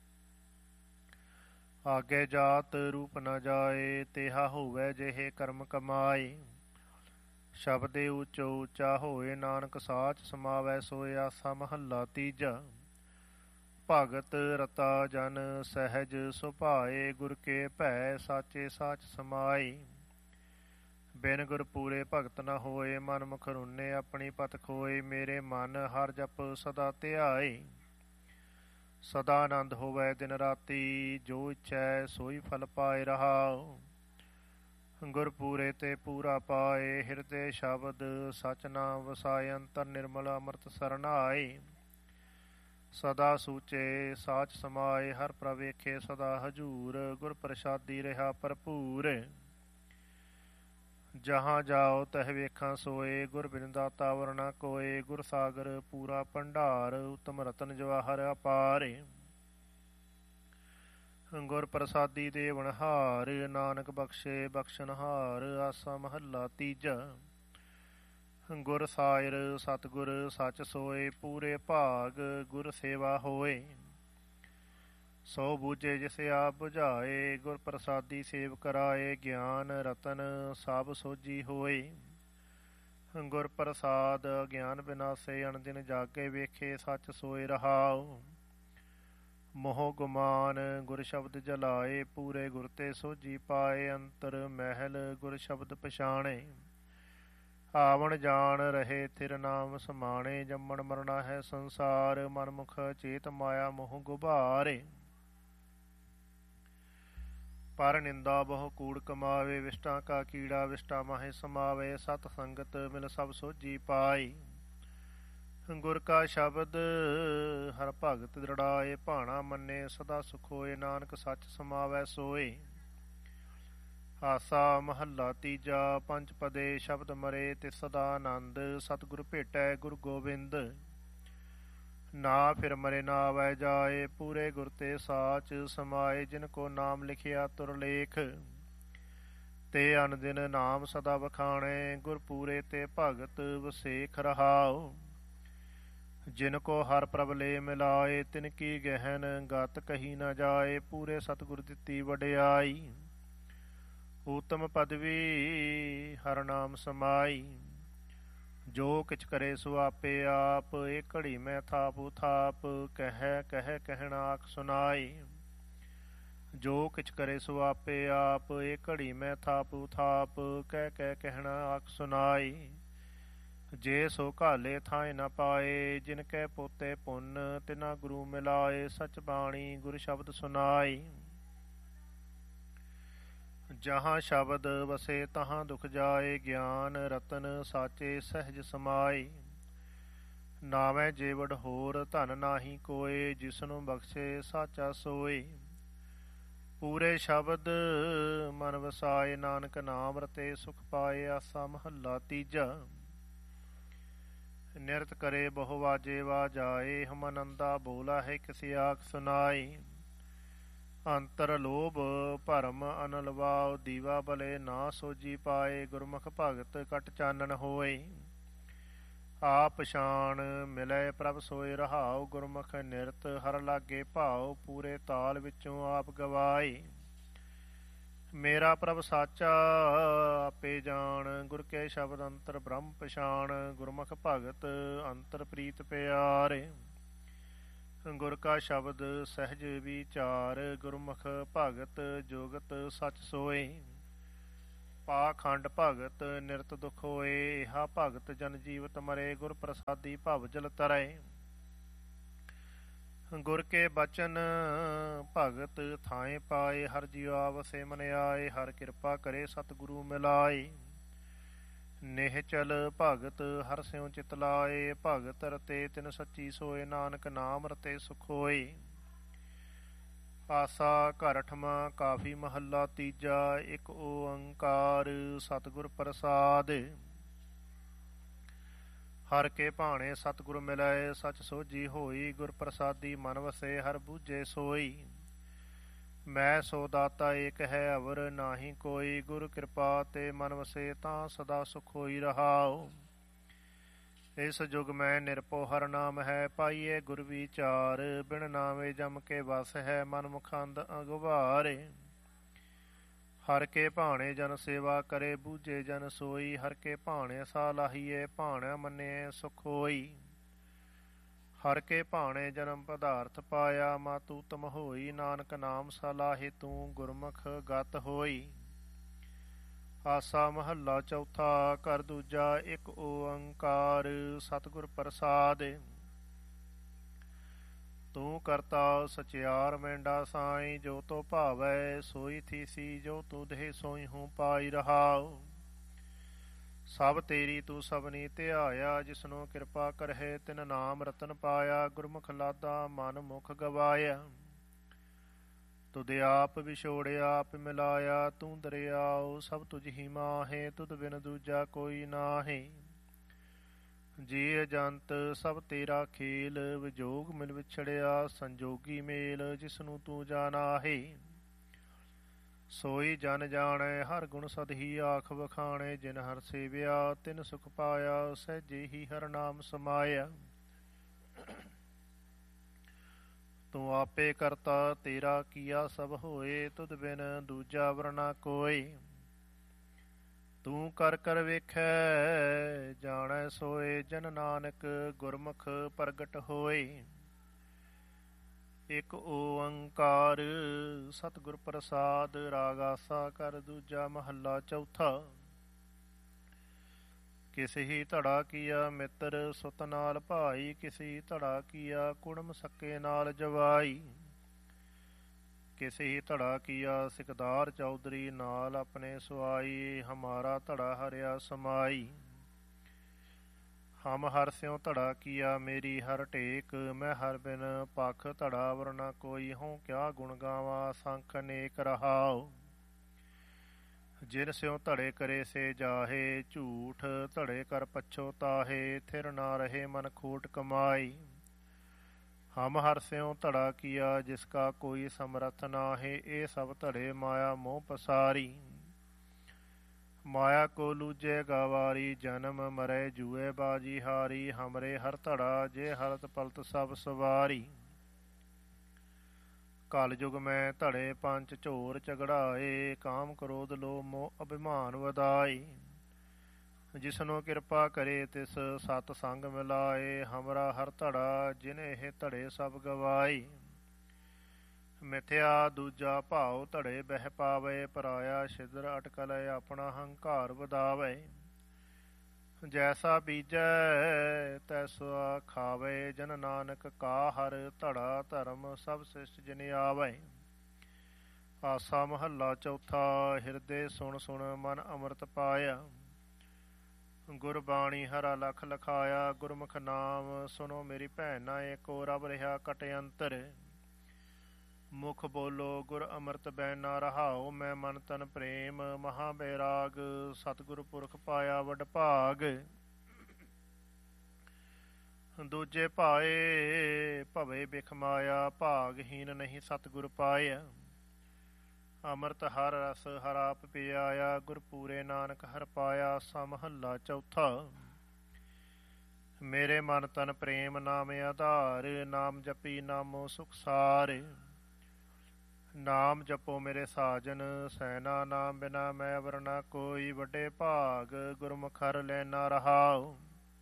ਆਗੇ ਜਾਤ ਰੂਪ ਨ ਜਾਏ। ਤੇਹਾ ਹੋਵੈ ਜਿਹੇ ਕਰਮ ਕਮਾਏ, ਸ਼ਬਦੇ ਉੱਚੋ ਉੱਚਾ ਹੋਏ। ਨਾਨਕ ਸਾਚ ਸਮਾਵੈ ਸੋਏ। ਆਸਾ ਮਹੱਲਾ ਤੀਜਾ। ਭਗਤ ਰਤਾ ਜਨ ਸਹਿਜ ਸੁਭਾਏ, ਗੁਰ ਕੇ ਭੈ ਸਾਚੇ ਸਾਚ ਸਮਾਏ। ਬਿਨ ਗੁਰ ਪੂਰੇ ਭਗਤ ਨ ਹੋਏ, ਮਨਮੁਖ ਰੁੰਨੇ ਆਪਣੀ ਪਤ ਖੋਏ। ਮੇਰੇ ਮਨ ਹਰ ਜਪ ਸਦਾ ਧਿਆਏ, ਸਦਾ ਆਨੰਦ ਹੋਵੈ ਦਿਨ ਰਾਤੀ। ਜੋ ਇੱਛੈ ਸੋਈ ਫਲ ਪਾਏ ਰਹਾਉ, ਗੁਰ ਪੂਰੇ ਤੇ ਪੂਰਾ ਪਾਏ। ਹਿਰਦੇ ਸ਼ਬਦ ਸਚ ਨਾਮ ਵਸਾਏ, ਅੰਤਰ ਨਿਰਮਲ ਅੰਮ੍ਰਿਤ ਸਰਨਾਏ। ਸਦਾ ਸੂਚੇ ਸਾਚ ਸਮਾਏ, ਹਰ ਪ੍ਰਭ ਵੇਖੇ ਸਦਾ ਹਜੂਰ। ਗੁਰ ਪ੍ਰਸਾਦੀ ਰਿਹਾ ਭਰਪੂਰ, ਜਹਾਂ ਜਾਓ ਤਹ ਵੇਖਾਂ ਸੋਏ। ਗੁਰ ਬਿਨ ਦਾਤਾ ਵਰ ਨ ਕੋਏ, ਗੁਰ ਸਾਗਰ ਪੂਰਾ ਭੰਡਾਰ। ਉਤਮ ਰਤਨ ਜਵਾਹਰ ਅਪਾਰ, ਗੁਰ ਪ੍ਰਸਾਦੀ ਦੇਵਨਹਾਰ। ਨਾਨਕ ਬਖਸ਼ੇ ਬਖਸ਼ਨਹਾਰ। ਆਸਾ ਮਹੱਲਾ ਤੀਜਾ। ਗੁਰ ਸਾਇਰ ਸਤਿਗੁਰ ਸੱਚ ਸੋਏ, ਪੂਰੇ ਭਾਗ ਗੁਰ ਸੇਵਾ ਹੋਏ। ਸੋ ਬੂਝੇ ਜਿਸ ਆਪ ਬੁਝਾਏ, ਗੁਰ ਪ੍ਰਸਾਦੀ ਸੇਵ ਕਰਾਏ। ਗਿਆਨ ਰਤਨ ਸਭ ਸੋਝੀ ਹੋਏ, ਗੁਰ ਪ੍ਰਸਾਦ ਗਿਆਨ ਬਿਨਾਸੇ। ਅਣਦਿਨ ਜਾਗੇ ਵੇਖੇ ਸੱਚ ਸੋਏ ਰਹਾਉ, ਮੋਹ ਗੁਮਾਨ ਗੁਰ ਸ਼ਬਦ ਜਲਾਏ। ਪੂਰੇ ਗੁਰ ਤੇ ਸੋਝੀ ਪਾਏ, ਅੰਤਰ ਮਹਿਲ ਗੁਰ ਸ਼ਬਦ ਪਛਾਣੇ। ਆਵਣ ਜਾਣ ਰਹੇ ਥਿਰ ਨਾਮ ਸਮਾਣੇ, ਜੰਮਣ ਮਰਨਾ ਹੈ ਸੰਸਾਰ। ਮਨਮੁਖ ਚੇਤ ਮਾਇਆ ਮੋਹ ਗੁਬਾਰੇ, ਪਰ ਨਿੰਦਾ ਬਹੁ ਕੂੜ ਕਮਾਵੇ। ਵਿਸ਼ਟਾਂ ਕਾ ਕੀੜਾ ਵਿਸ਼ਟਾ ਮਾਹੇ ਸਮਾਵੇ, ਸਤ ਸੰਗਤ ਮਿਲ ਸਭ ਸੋਝੀ ਪਾਈ। ਗੁਰ ਕਾ ਸ਼ਬਦ ਹਰ ਭਗਤ ਦ੍ਰਿੜਾਏ, ਭਾਣਾ ਮੰਨੇ ਸਦਾ ਸੁਖ ਹੋਏ। ਨਾਨਕ ਸੱਚ ਸਮਾਵੈ ਸੋਏ। ਆਸਾ ਮਹੱਲਾ ਤੀਜਾ। ਪੰਜ ਪਦੇ ਸ਼ਬਦ ਮਰੇ ਤੇ ਸਦਾ ਆਨੰਦ, ਸਤਿਗੁਰ ਭੇਟੈ ਗੁਰ ਗੋਬਿੰਦ। ਨਾ ਫਿਰ ਮਰੇ ਨਾ ਆਵੈ ਜਾਏ, ਪੂਰੇ ਗੁਰ ਤੇ ਸਾਚ ਸਮਾਏ। ਜਿਨ ਕੋ ਨਾਮ ਲਿਖਿਆ ਤੁਰ ਲੇਖ, ਤੇ ਅਨ ਦਿਨ ਨਾਮ ਸਦਾ ਵਖਾਣੇ। ਗੁਰ ਪੂਰੇ ਤੇ ਭਗਤ ਵਸੇਖ ਰਹਾਉ, ਜਿਨ ਕੋ ਹਰ ਪ੍ਰਭ ਲੈ ਮਿਲਾਏ, ਤਿਨ ਕੀ ਗਹਿਨ ਗਤ ਕਹੀ ਨ ਜਾਏ। ਪੂਰੇ ਸਤਿਗੁਰ ਦਿੱਤੀ ਵਡਿਆਈ, ਊਤਮ ਪਦਵੀ ਹਰ ਨਾਮ ਸਮਾਈ। ਜੋ ਕਿਛ ਕਰੇ ਸੋ ਆਪੇ ਆਪ, ਇਹ ਘੜੀ ਮੈਂ ਥਾਪੁ ਥਾਪ। ਕਹਿ ਕਹਿ ਕਹਿਣਾ ਆਖ ਸੁਨਾਈ, ਜੋ ਕਿਛ ਕਰੇ ਸੋ ਆਪੇ ਆਪ। ਇਹ ਘੜੀ ਮੈਂ ਥਾਪੁ ਥਾਪ, ਕਹਿ ਕਹਿ ਕਹਿਣਾ ਆਖ ਸੁਨਾਈ। ਜੇ ਸੋ ਘਾਲੇ ਥਾਏ ਨ ਪਾਏ, ਜਿਨ ਕੈ ਪੋਤੇ ਪੁੰਨ ਤਿਨਾ ਗੁਰੂ ਮਿਲਾਏ। ਸਚ ਬਾਣੀ ਗੁਰ ਸ਼ਬਦ ਸੁਨਾਈ, ਜਹਾਂ ਸ਼ਬਦ ਵਸੇ ਤਹਾਂ ਦੁਖ ਜਾਏ। ਗਿਆਨ ਰਤਨ ਸਾਚੇ ਸਹਿਜ ਸਮਾਏ, ਨਾਵੇਂ ਜੇਵੜ ਹੋਰ ਧਨ ਨਾਹੀ ਕੋਏ। ਜਿਸਨੂੰ ਬਖਸ਼ੇ ਸਾਚਾ ਸੋਏ, ਪੂਰੇ ਸ਼ਬਦ ਮਨ ਵਸਾਏ। ਨਾਨਕ ਨਾਮ ਰਤੇ ਸੁਖ ਪਾਏ, ਆਸਾ ਮਹੱਲਾ ਤੀਜਾ। ਨਿਰਤ ਕਰੇ ਬਹੁ ਵਾਜੇ ਵਾਜਾਏ, ਹਮ ਆਨੰਦਾ ਬੋਲਾ ਹੈ ਕਿਸੀ ਆਖ ਸੁਨਾਈ। ਅੰਤਰ ਲੋਭ ਭਰਮ ਅਨਲਵਾਉ, ਦੀਵਾ ਬਲੇ ਨਾ ਸੋਜੀ ਪਾਏ। ਗੁਰਮੁਖ ਭਗਤ ਕਟ ਚਾਨਣ ਹੋਏ, ਆਪ ਪਛਾਣ ਮਿਲੇ ਪ੍ਰਭ ਸੋਏ ਰਹਾਉ। ਗੁਰਮੁਖ ਨਿਰਤ ਹਰ ਲਾਗੇ ਭਾਉ, ਪੂਰੇ ਤਾਲ ਵਿੱਚੋਂ ਆਪ ਗਵਾਏ। ਮੇਰਾ ਪ੍ਰਭ ਸਾਚਾ ਆਪੇ ਜਾਣ, ਗੁਰ ਕੇ ਸ਼ਬਦ ਅੰਤਰ ਬ੍ਰਹਮ ਪਛਾਣ। ਗੁਰਮੁਖ ਭਗਤ ਅੰਤਰ ਪ੍ਰੀਤ ਪਿਆਰੇ, ਗੁਰ ਕਾ ਸ਼ਬਦ ਸਹਿਜ ਵਿਚਾਰ। ਗੁਰਮੁਖ ਭਗਤ ਜੁਗਤ ਸਚ ਸੋਏ, ਪਾਖੰਡ ਭਗਤ ਨਿਰਤ ਦੁਖ ਹੋਏ। ਇਹਾ ਭਗਤ ਜਨ ਜੀਵਤ ਮਰੇ, ਗੁਰ ਪ੍ਰਸਾਦੀ ਭਵ ਜਲ ਤਰੈ। ਗੁਰ ਕੇ ਬਚਨ ਭਗਤ ਥਾਏ ਪਾਏ, ਹਰ ਜੀਵਾ ਵਸੇ ਮਨ ਆਏ। ਹਰ ਕਿਰਪਾ ਕਰੇ ਸਤਿਗੁਰੂ ਮਿਲਾਏ, ਨਿਹਚਲ ਭਗਤ ਹਰ ਸਿਉ ਚਿਤ ਲਾਏ। ਭਗਤ ਰਤੇ ਤਿਨ ਸੱਚੀ ਸੋਏ, ਨਾਨਕ ਨਾਮ ਰਤੇ ਸੁਖ ਹੋਏ। ਆਸਾ ਘਰ ਅਠਵਾਂ ਕਾਫੀ ਮਹੱਲਾ ਤੀਜਾ। ਇੱਕ ਓੰਕਾਰ ਸਤਿਗੁਰ ਪ੍ਰਸਾਦ, ਹਰ ਕੇ ਭਾਣੇ ਸਤਿਗੁਰ ਮਿਲੈ। ਸਚ ਸੋਝੀ ਹੋਈ, ਗੁਰ ਪ੍ਰਸਾਦੀ ਮਨ ਵਸੇ। ਹਰ ਬੂਝੇ ਸੋਈ, ਮੈਂ ਸੋ ਦਾਤਾ ਏਕ ਹੈ ਅਵਰ ਨਾਹੀ ਕੋਈ। ਗੁਰ ਕਿਰਪਾ ਤੇ ਮਨ ਵਸੇ, ਤਾਂ ਸਦਾ ਸੁਖ ਹੋਈ ਰਹਾਉ। ਇਸ ਜੁਗ ਮੈਂ ਨਿਰਭਉ ਹਰ ਨਾਮ ਹੈ, ਪਾਈਏ ਗੁਰ ਵਿਚਾਰ। ਬਿਨ ਨਾਵੇ ਜਮ ਕੇ ਵਸ ਹੈ, ਮਨ ਮੁਖੰਦ ਅਗਵਾਰੇ। ਹਰ ਕੇ ਭਾਣੇ ਜਨ ਸੇਵਾ ਕਰੇ, ਬੂਝੇ ਜਨ ਸੋਈ। ਹਰ ਕੇ ਭਾਣੇ ਸਾ ਲਾਹੀਏ, ਭਾਣਾ ਮੰਨਿਐ ਸੁਖ ਹੋਈ। ਹਰ ਕੇ ਭਾਣੇ ਜਨਮ ਪਦਾਰਥ ਪਾਇਆ, ਮਾਤੂ ਤਮ ਹੋਈ। ਨਾਨਕ ਨਾਮ ਸਲਾਹੇ ਤੂੰ, ਗੁਰਮੁਖ ਗਤ ਹੋਈ। ਆਸਾ ਮਹੱਲਾ ਚੌਥਾ। ਘਰ ਦੂਜਾ। ਇੱਕ ਓੰਕਾਰ ਸਤਿਗੁਰ ਪ੍ਰਸਾਦ, ਤੂੰ ਕਰਤਾ ਸਚਿਆਰ ਮੈਂਡਾ ਸਾਈ। ਜੋ ਤੋ ਭਾਵੈ ਸੋਈ ਥੀਸੀ, ਜੋ ਤੂੰ ਦੇਹ ਸੋਈ ਹੂੰ ਪਾਈ ਰਹਾਉ। ਸਭ ਤੇਰੀ ਤੂੰ ਸਭਨੀ ਧਿਆਇਆ, ਜਿਸਨੂੰ ਕਿਰਪਾ ਕਰਹਿ ਤਿਨ ਨਾਮ ਰਤਨ ਪਾਇਆ। ਗੁਰਮੁਖ ਲਾਦਾ ਮਨ ਮੁਖ ਗਵਾਇਆ, ਤੁਧ ਆਪ ਵਿਛੋੜਿਆ ਆਪ ਮਿਲਾਇਆ। ਤੂੰ ਦਰਿਆਉ ਸਭ ਤੁਝ ਹੀ ਮਾਹੇ, ਤੁਧ ਬਿਨ ਦੂਜਾ ਕੋਈ ਨਾਹੀ। ਜੀ ਜੰਤ ਸਭ ਤੇਰਾ ਖੇਲ, ਵਿਜੋਗ ਮਿਲ ਵਿਛੜਿਆ ਸੰਜੋਗੀ ਮੇਲ। ਜਿਸਨੂੰ ਤੂੰ ਜਾਣਾਹੇ ਸੋਈ ਜਨ ਜਾਣੈ, ਹਰ ਗੁਣ ਸਦ ਹੀ ਆਖ ਵਖਾਣੇ। ਜਿਨ ਹਰ ਸੇਵਿਆ ਤਿਨ ਸੁਖ ਪਾਇਆ, ਸਹਿਜੇ ਹੀ ਹਰ ਨਾਮ ਸਮਾਇਆ। ਤੂੰ ਆਪੇ ਕਰਤਾ ਤੇਰਾ ਕੀਆ ਸਭ ਹੋਏ, ਤੁਧ ਬਿਨ ਦੂਜਾ ਵਰਨਾ ਕੋਈ। ਤੂੰ ਕਰ ਕਰ ਵੇਖੈ ਜਾਣੈ ਸੋਏ, ਜਨ ਨਾਨਕ ਗੁਰਮੁਖ ਪ੍ਰਗਟ ਹੋਏ। ਇੱਕ ਓੰਕਾਰ ਸਤਿਗੁਰ ਪ੍ਰਸਾਦ। ਰਾਗ ਆਸਾ। ਘਰ ਦੂਜਾ ਮਹੱਲਾ ਚੌਥਾ। ਕਿਸੇ ਹੀ ਧੜਾ ਕੀਆ ਮਿੱਤਰ ਸੁਤ ਨਾਲ ਭਾਈ, ਕਿਸੇ ਧੜਾ ਕੀਆ ਕੁੜਮ ਸੱਕੇ ਨਾਲ ਜਵਾਈ। ਕਿਸੇ ਹੀ ਧੜਾ ਕੀਆ ਸਿਕਦਾਰ ਚੌਧਰੀ, ਨਾਲ ਆਪਣੇ ਸੁਆਈ। ਹਮਾਰਾ ਧੜਾ ਹਰਿਆ ਸਮਾਈ, ਹਮ ਹਰ ਸਿਉ ਧੜਾ ਕੀਆ ਮੇਰੀ ਹਰ ਟੇਕ। ਮੈਂ ਹਰ ਬਿਨ ਪਖ ਧੜਾ ਵਰਨਾ ਕੋਈ, ਹਉ ਕਿਆ ਗੁਣ ਗਾਵਾਂ ਸੰਖ ਅਨੇਕ ਰਹਾਉ। ਜਿਨ ਸਿਉ ਧੜੇ ਕਰੇ ਸੇ ਜਾਹੇ, ਝੂਠ ਧੜੇ ਕਰ ਪਛੋਤਾਹੇ। ਥਿਰ ਨਾ ਰਹੇ ਮਨ ਖੋਟ ਕਮਾਈ, ਹਮ ਹਰ ਸਿਉ ਧੜਾ ਕੀਆ ਜਿਸ ਕਾ ਕੋਈ ਸਮਰਥ ਨਾਹੇ। ਇਹ ਸਭ ਧੜੇ ਮਾਇਆ ਮੋਹ ਪਸਾਰੀ, ਮਾਇਆ ਕੋ ਲੂਜੇ ਗਵਾਰੀ, ਜਨਮ ਮਰੇ ਜੂਏ ਬਾਜੀ ਹਾਰੀ। ਹਮਰੇ ਹਰ ਧੜਾ, ਜੇ ਹਰਤ ਪਲਤ ਸਭ ਸਵਾਰੀ। ਕਲ ਯੁਗ ਮੈਂ ਧੜੇ ਪੰਚ ਝੋਰ ਝਗੜਾਏ, ਕਾਮ ਕ੍ਰੋਧ ਲੋਭ ਮੋਹ ਅਭਿਮਾਨ ਵਧਾਏ। ਜਿਸਨੂੰ ਕਿਰਪਾ ਕਰੇ ਤਿਸ ਸਤ ਸੰਗ ਮਿਲਾਏ, ਹਮਰਾ ਹਰ ਧੜਾ ਜਿਨ ਇਹ ਧੜੇ ਸਭ ਗਵਾਏ। ਮਿਥਿਆ ਦੂਜਾ ਭਾਉ ਧੜੇ ਬਹਿ ਪਾਵੇ, ਪਰਾਇਆ ਛਿਦਰ ਅਟਕਲ ਆਪਣਾ ਹੰਕਾਰ ਵਧਾਵੇ। ਜੈਸਾ ਬੀਜੈ ਤੈਸਾ ਖਾਵੇ, ਜਨ ਨਾਨਕ ਕਾ ਹਰ ਧੜਾ ਧਰਮ ਸਭ ਸਿਸ਼ਟ ਜਿਨ ਆਵੇ। ਆਸਾ ਮਹੱਲਾ ਚੌਥਾ। ਹਿਰਦੇ ਸੁਣ ਸੁਣ ਮਨ ਅੰਮ੍ਰਿਤ ਪਾਇਆ, ਗੁਰਬਾਣੀ ਹਰਾ ਲਖ ਲਖਾਇਆ। ਗੁਰਮੁਖ ਨਾਮ ਸੁਣੋ ਮੇਰੀ ਭੈਣਾ, ਏਕੋ ਰਬ ਰਿਹਾ ਕਟ ਅੰਤਰ। ਮੁਖ ਬੋਲੋ ਗੁਰ ਅੰਮ੍ਰਿਤ ਬੈਨਾ ਰਹਾਓ, ਮੈਂ ਮਨ ਤਨ ਪ੍ਰੇਮ ਮਹਾ ਬੈਰਾਗ। ਸਤਿਗੁਰ ਪੁਰਖ ਪਾਇਆ ਵਡ ਭਾਗ, ਦੂਜੇ ਭਾਏ ਭਵੇ ਬਿਖ ਮਾਇਆ। ਭਾਗਹੀਨ ਨਹੀਂ ਸਤਿਗੁਰ ਪਾਇਆ, ਅੰਮ੍ਰਿਤ ਹਰ ਰਸ ਹਰ ਆਪ ਪਿਆਇਆ। ਗੁਰ ਪੂਰੇ ਨਾਨਕ ਹਰ ਪਾਇਆ। ਸਮਹੱਲਾ ਚੌਥਾ। ਮੇਰੇ ਮਨ ਤਨ ਪ੍ਰੇਮ ਨਾਮ ਆਧਾਰ, ਨਾਮ ਜਪੀ ਨਾਮੋ ਸੁਖ ਸਾਰ। ਨਾਮ ਜਪੋ ਮੇਰੇ ਸਾਜਨ ਸੈਨਾ, ਨਾਮ ਬਿਨਾ ਮੈਂ ਵਰਨਾ ਕੋਈ। ਵੱਡੇ ਭਾਗ ਗੁਰਮੁਖ ਹਰ ਲੈਣਾ ਰਹਾਉ,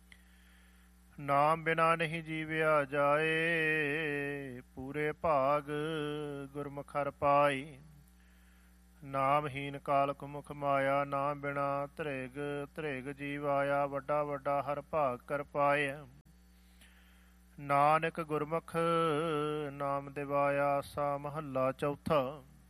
ਨਾਮ ਬਿਨਾ ਨਹੀਂ ਜੀਵਿਆ ਜਾਏ। ਪੂਰੇ ਭਾਗ ਗੁਰਮੁਖ ਹਰ ਪਾਈ, ਨਾਮਹੀਨ ਕਾਲਕ ਮੁਖ ਮਾਇਆ। ਨਾਮ ਬਿਨਾ ਧ੍ਰਿਗ ਧ੍ਰਿਗ ਜੀਵ ਆਇਆ, ਵੱਡਾ ਵੱਡਾ ਹਰ ਭਾਗ ਕਰ ਪਾਇਆ। ਨਾਨਕ ਗੁਰਮੁਖ ਨਾਮ ਦਿਵਾਇਆ। ਸਾ ਮਹੱਲਾ ਚੌਥਾ।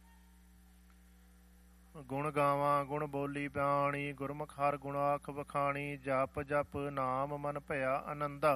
ਗੁਣ ਗਾਵਾਂ ਗੁਣ ਬੋਲੀ ਬਾਣੀ, ਗੁਰਮੁਖ ਹਰ ਗੁਣ ਆਖ ਵਖਾਣੀ। ਜਪ ਜਪ ਨਾਮ ਮਨ ਭਇਆ ਆਨੰਦਾ,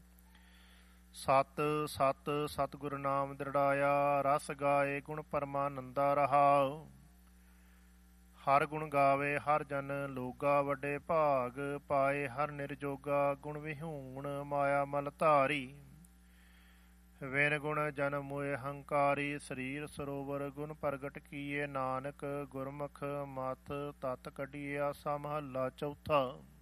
ਸਤ ਸਤ ਸਤਿਗੁਰ ਨਾਮ ਦ੍ਰਿੜਾਇਆ। ਰਸ ਗਾਏ ਗੁਣ ਪਰਮਾਨੰਦਾ ਰਹਾਉ, ਹਰ ਗੁਣ ਗਾਵੇ ਹਰ ਜਨ ਲੋਗਾ। ਵੱਡੇ ਭਾਗ ਪਾਏ ਹਰ ਨਿਰਜੋਗਾ, ਗੁਣ ਵਿਹੂਣ ਮਾਇਆ ਮਲ ਧਾਰੀ। ਵਿਨ ਗੁਣ ਜਨ ਮੋਏ ਹੰਕਾਰੀ, ਸਰੀਰ ਸਰੋਵਰ ਗੁਣ ਪ੍ਰਗਟ ਕੀਏ। ਨਾਨਕ ਗੁਰਮੁਖ ਮਤ ਤਤ ਕੱਢੀਏ। ਆਸਾ ਮਹੱਲਾ ਚੌਥਾ।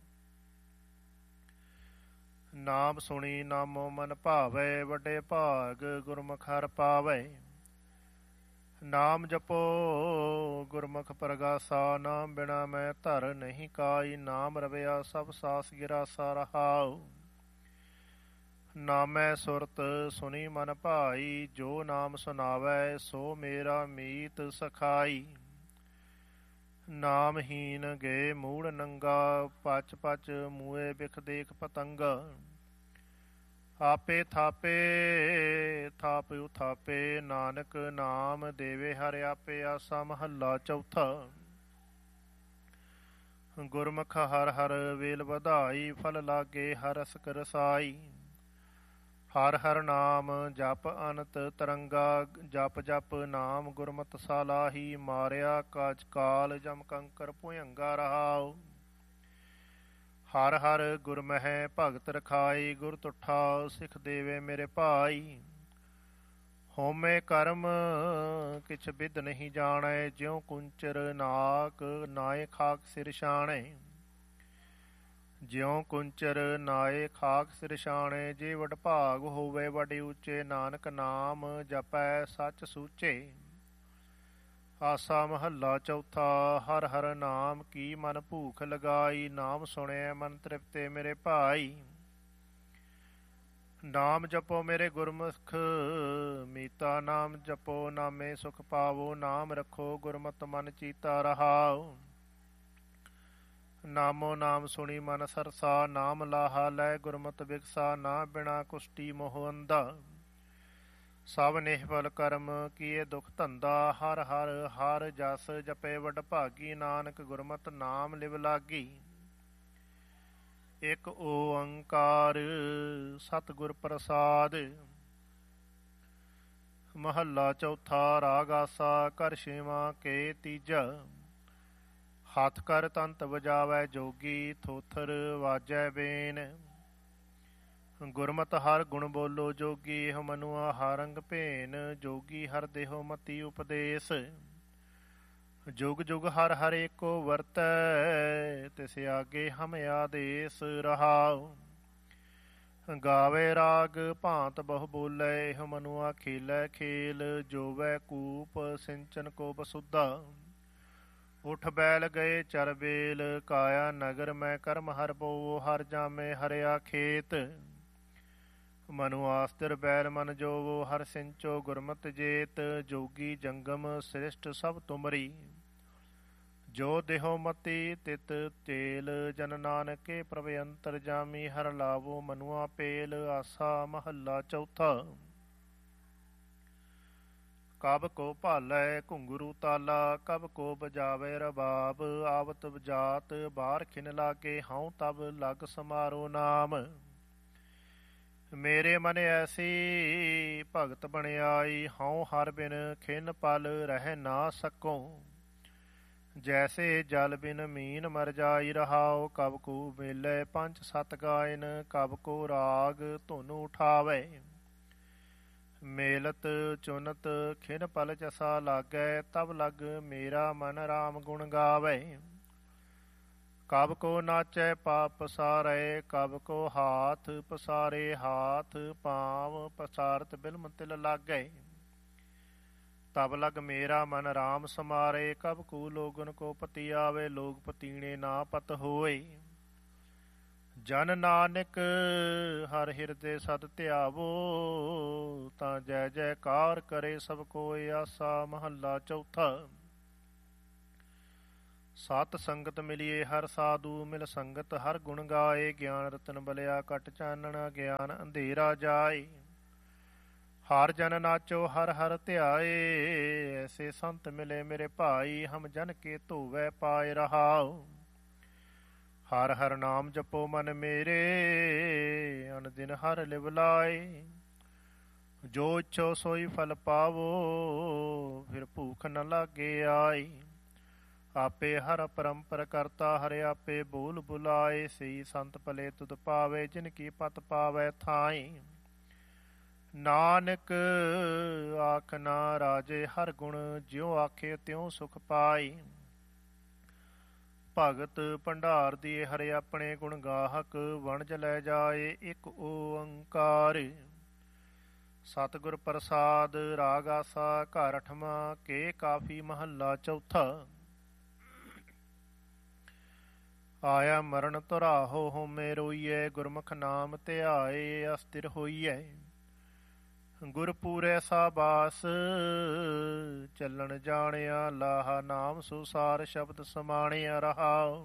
ਨਾਮ ਸੁਣੀ ਨਾਮੋ ਮਨ ਭਾਵੇ, ਵੱਡੇ ਭਾਗ ਗੁਰਮੁਖ ਹਰ ਪਾਵੇ। ਨਾਮ ਜਪੋ ਗੁਰਮੁਖ ਪ੍ਰਗਾਸਾ, ਨਾਮ ਬਿਨਾ ਮੈਂ ਧਰ ਨਹੀਂ ਕਾਈ। ਨਾਮ ਰਵਿਆ ਸਭ ਸਾਸ ਗਿਰਾਸਾ ਰਹਾਉ, ਨਾਮੈ ਸੁਰਤ ਸੁਣੀ ਮਨ ਭਾਈ। ਜੋ ਨਾਮ ਸੁਣਾਵੈ ਸੋ ਮੇਰਾ ਮੀਤ ਸਖਾਈ। ਨਾਮਹੀਨ ਗਏ ਮੂੜ ਨੰਗਾ, ਪਚ ਪਚ ਮੂਏ ਬਿਖ ਦੇਖ ਪਤੰਗਾ। ਆਪੇ ਥਾਪੇ ਥਾਪ ਉਥਾਪੇ, ਨਾਨਕ ਨਾਮ ਦੇਵੇ ਹਰਿ ਆਪੇ। ਆਸਾ ਮਹੱਲਾ ਚੌਥਾ। ਗੁਰਮੁਖ ਹਰ ਹਰ ਵੇਲ ਵਧਾਈ, ਫਲ ਲਾਗੇ ਹਰ ਰਸਕ ਰਸਾਈ। ਹਰ ਹਰ ਨਾਮ ਜਪ ਅਨੰਤ ਤਰੰਗਾ, ਜਪ ਜਪ ਨਾਮ ਗੁਰਮਤਿ ਸਾਲਾਹੀ। ਮਾਰਿਆ ਕਾਜ ਕਾਲ ਜਮ ਕੰਕਰ ਭੁਯੰਗਾ ਰਹਾਉ, ਹਰ ਹਰ ਗੁਰ ਮਹਿ ਭਗਤ ਰਖਾਈ। ਗੁਰ ਤੁਠਾ ਸਿੱਖ ਦੇਵੇ ਮੇਰੇ ਭਾਈ, ਹੋਮੇ ਕਰਮ ਕਿਛ ਬਿਦ ਨਹੀਂ ਜਾਣੈ। ਜਿਉ ਕੁੰਚਰ ਨਾਕ ਨਾਏ ਖਾਕ ਸਿਰ ਛਾਣੈ, ਜਿਉ ਕੁੰਚਰ ਨਾਏ ਖਾਕ ਸਿਰ ਛਾਣੈ। ਜੇ ਵਡ ਭਾਗ ਹੋਵੇ ਵੱਡੇ ਉੱਚੇ, ਨਾਨਕ ਨਾਮ ਜਪੈ ਸੱਚ ਸੂਚੇ। ਆਸਾ ਮਹੱਲਾ ਚੌਥਾ। ਹਰ ਹਰ ਨਾਮ ਕੀ ਮਨ ਭੂਖ ਲਗਾਈ, ਨਾਮ ਸੁਣਿਆ ਮਨ ਤ੍ਰਿਪਤੇ ਮੇਰੇ ਭਾਈ। ਨਾਮ ਜਪੋ ਮੇਰੇ ਗੁਰਮੁਖ ਮੀਤਾ, ਨਾਮ ਜਪੋ ਨਾਮੇ ਸੁਖ ਪਾਵੋ। ਨਾਮ ਰੱਖੋ ਗੁਰਮਤਿ ਮਨ ਚੀਤਾ ਰਹਾਉ, ਨਾਮੋ ਨਾਮ ਸੁਣੀ ਮਨ ਸਰਸਾ। ਨਾਮ ਲਾਹਾ ਲੈ ਗੁਰਮਤਿ ਬਿਗਸਾ, ਨਾ ਬਿਨਾ ਕੁਸ਼ਟੀ ਮੋਹ ਅੰਧਾ। ਸਭ ਨਿਹਫਲ ਕਰਮ ਕੀਏ ਦੁਖ ਧੰਦਾ, ਹਰ ਹਰ ਹਰ ਜਸ ਜਪੇ ਵਡ ਭਾਗੀ। ਨਾਨਕ ਗੁਰਮਤਿ ਨਾਮ ਲਿਵ ਲਾਗੀ, ਇਕ ਓੰਕਾਰ ਸਤਿਗੁਰ ਪ੍ਰਸਾਦ। ਮਹੱਲਾ ਚੌਥਾ। ਰਾਗ ਆਸਾ ਘਰ ਛੇਵਾਂ ਕੇ ਤੀਜਾ। ਹੱਥ ਕਰ ਤੰਤ ਵਜਾਵੈ ਜੋਗੀ, ਥੋਥਰ ਵਾਜੈ ਬੇਨ। ਗੁਰਮਤਿ ਹਰ ਗੁਣ ਬੋਲੋ ਜੋਗੀ, ਇਹ ਮਨੁਆ ਹਰ ਰੰਗ ਭੇਨ। ਜੋਗੀ ਹਰ ਦੇਹੋ ਮਤੀ ਉਪਦੇਸ, जुग जुग हर हर एको वरतै, तिस आगे हम आदेश रहाओ। गावे राग भांत बहु बोलै, एह मनुआ खेलै खेल, जोवै कूप सिंचन को बसुधा। उठ बैल गए चर बेल, काया नगर मैं कर्म हर बो, हर जामे हरिया खेत। मनुआस्तिर बैल मन जोवो, हर सिंचो गुरमत जेत। जोगी जंगम श्रेष्ठ सब तुमरी, जो देहो मति तित तेल। जन नानक के प्रभ अंतर जामी, हर लावो मनुआ पेल। आसा महला चौथा। कब को भालै घुंघरू ताला, कब को बजावे रबाब। आवत जात बार खिन लागे, हाउ तब लग समारो नाम। मेरे मन ऐसी भगत बणियाई, हाउ हर बिन खिन पल रह ना सकों। जैसे जल बिन मीन मर जाई, रहाओ कब को मेले पंच सत गायन। कब को राग धुन उठावे, मेलत चुनत खिन पल जसा लागै। तब लग मेरा मन राम गुण गावे। कब को नाचै पाप पसारै, कब को हाथ पसारे हाथ। पाँव पसारत बिलम तिल लागै, तब लग मेरा मन राम समारे। कब को लोगन को पति आवे, लोग पतीणे ना पत होए। जन नानक हर हिरदे सद ध्यावो, तां जय जयकार करे सब कोय। आसा महला चौथा। सत संगत मिलिए हर साधु, मिल संगत हर गुण गाए। ज्ञान रतन बलिया कट चानण, ज्ञान अंधेरा जाए। हर जन नाचो हर हर ध्याए, ऐसे संत मिले मेरे भाई। हम जन के धोवै पाए रहाओ। हर हर नाम जपो मन मेरे, अन दिन हर लिव लाए। जो इच्छो सोई फल पावो, फिर भूख न लागे आई। आपे हर परंपर करता, हरे आपे बोल बुलाए। सही संत भले तुद पावे, जिनकी पत पावै थाई। नानक आखना राजे हर गुण, ज्यों आखे त्यों सुख पाई। भगत भंडार दिए हरे अपने गुण गाहक। वणज लै जाए एक ओंकार। सतगुर प्रसाद राग आसा, घर अठवां के काफी महला चौथा। आया मरण तुराहो होमे रोईए, गुरमुख नाम ध्याए अस्थिर होईए। गुरपूरे साबास ਚੱਲਣ ਜਾਣਿਆ, ਲਾਹਾ ਨਾਮ ਸੁਸਾਰ ਸ਼ਬਦ ਸਮਾਣਿਆ ਰਹਾਉ।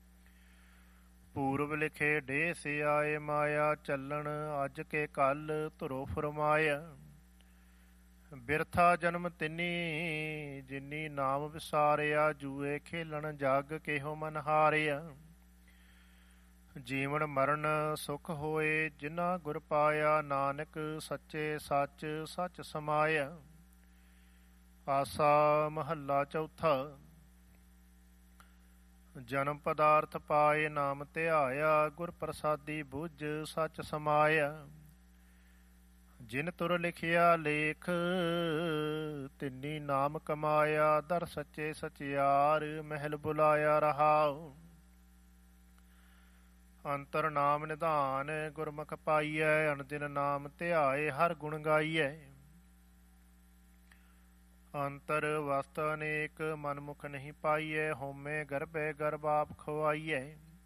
ਪੂਰਬ ਲਿਖੇ ਡੇ ਸੇ ਆਏ ਮਾਇਆ, ਚੱਲਣ ਅੱਜ ਕੇ ਕੱਲ ਧੁਰੋ ਫਰਮਾਇਆ। ਬਿਰਥਾ ਜਨਮ ਤਿੰਨੀ ਜਿਨੀ ਨਾਮ ਵਿਸਾਰਿਆ, ਜੂਏ ਖੇਲਣ ਜਗ ਕੇਹੋ ਮਨ ਹਾਰਿਆ। ਜੀਵਨ ਮਰਨ ਸੁਖ ਹੋਏ ਜਿਨ੍ਹਾਂ ਗੁਰ ਪਾਇਆ, ਨਾਨਕ ਸੱਚੇ ਸੱਚ ਸੱਚ ਸਮਾਇਆ। ਆਸਾ ਮਹੱਲਾ ਚੌਥਾ। ਜਨਮ ਪਦਾਰਥ ਪਾਏ ਨਾਮ ਧਿਆਇਆ, ਗੁਰ ਪ੍ਰਸਾਦੀ ਬੁੱਝ ਸੱਚ ਸਮਾਇਆ। ਜਿਨ ਤੁਰ ਲਿਖਿਆ ਲੇਖ ਤਿੰਨੀ ਨਾਮ ਕਮਾਇਆ, ਦਰ ਸੱਚੇ ਸਚਿਆਰ ਮਹਿਲ ਬੁਲਾਇਆ ਰਹਾਉ। ਅੰਤਰ ਨਾਮ ਨਿਧਾਨ ਗੁਰਮੁਖ ਪਾਈਐ, ਅਨਦਿਨ ਨਾਮ ਧਿਆਏ ਹਰ ਗੁਣ ਗਾਈਐ। ਅੰਤਰ ਵਸਤ ਅਨੇਕ ਮਨਮੁਖ ਨਹੀਂ ਪਾਈਐ, ਹੋਮੇ ਗਰਭੈ ਗਰਭ ਆਪ ਖਵਾਈਐ।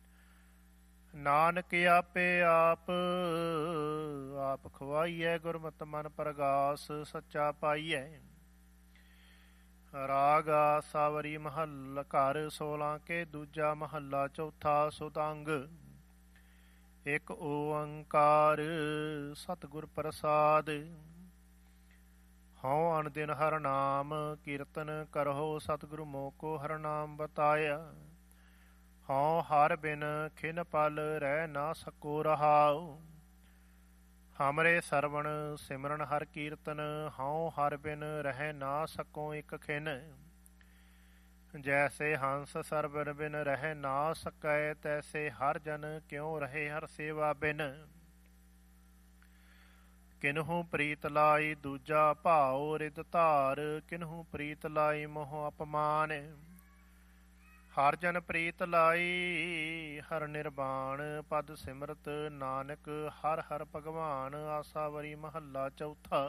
ਨਾਨਕ ਆਪੇ ਆਪ ਆਪ ਖਵਾਈਐ, ਗੁਰਮਤਿ ਮਨ ਪ੍ਰਗਾਸ ਸੱਚਾ ਪਾਈਐ। ਰਾਗ ਆਸਾਵਰੀ ਮਹੱਲ ਘਰ 16 ਕੇ ਦੂਜਾ ਮਹੱਲਾ ਚੌਥਾ। ਸੁਤੰਗ ਇੱਕ ਓੰਕਾਰ ਸਤਿਗੁਰ ਪ੍ਰਸਾਦ। ਹਉ ਅਨ ਦਿਨ ਹਰ ਨਾਮ ਕੀਰਤਨ ਕਰਹੁ, ਸਤਿਗੁਰੂ ਮੋਕੋ ਹਰ ਨਾਮ ਬਤਾਇਆ। ਹਉ ਹਰ ਬਿਨ ਖਿਨ ਪਲ ਰਹਿ ਨਾ ਸਕੋ ਰਹਾਉ। ਹਮਰੇ ਸਰਵਣ ਸਿਮਰਨ ਹਰ ਕੀਰਤਨ, ਹਉ ਹਰ ਬਿਨ ਰਹਿ ਨਾ ਸਕੋ ਇਕ ਖਿਨ। ਜੈਸੇ ਹੰਸ ਸਰਵਣ ਬਿਨ ਰਹਿ ਨਾ ਸਕੈ, ਤੈਸੇ ਹਰ ਜਨ ਕਿਉ ਰਹੇ ਹਰ ਸੇਵਾ ਬਿਨ। ਕਿਨਹੂ ਪ੍ਰੀਤ ਲਾਈ ਦੂਜਾ ਭਾਉ ਰਿਦ ਧਾਰ, ਕਿਨਹੂ ਪ੍ਰੀਤ ਲਾਈ ਮੋਹ ਅਪਮਾਨ। ਹਰ ਜਨ ਪ੍ਰੀਤ ਲਾਈ ਹਰ ਨਿਰਵਾਣ, ਪਦ ਸਿਮਰਤ ਨਾਨਕ ਹਰ ਹਰ ਭਗਵਾਨ। ਆਸਾਵਰੀ ਮਹੱਲਾ ਚੌਥਾ।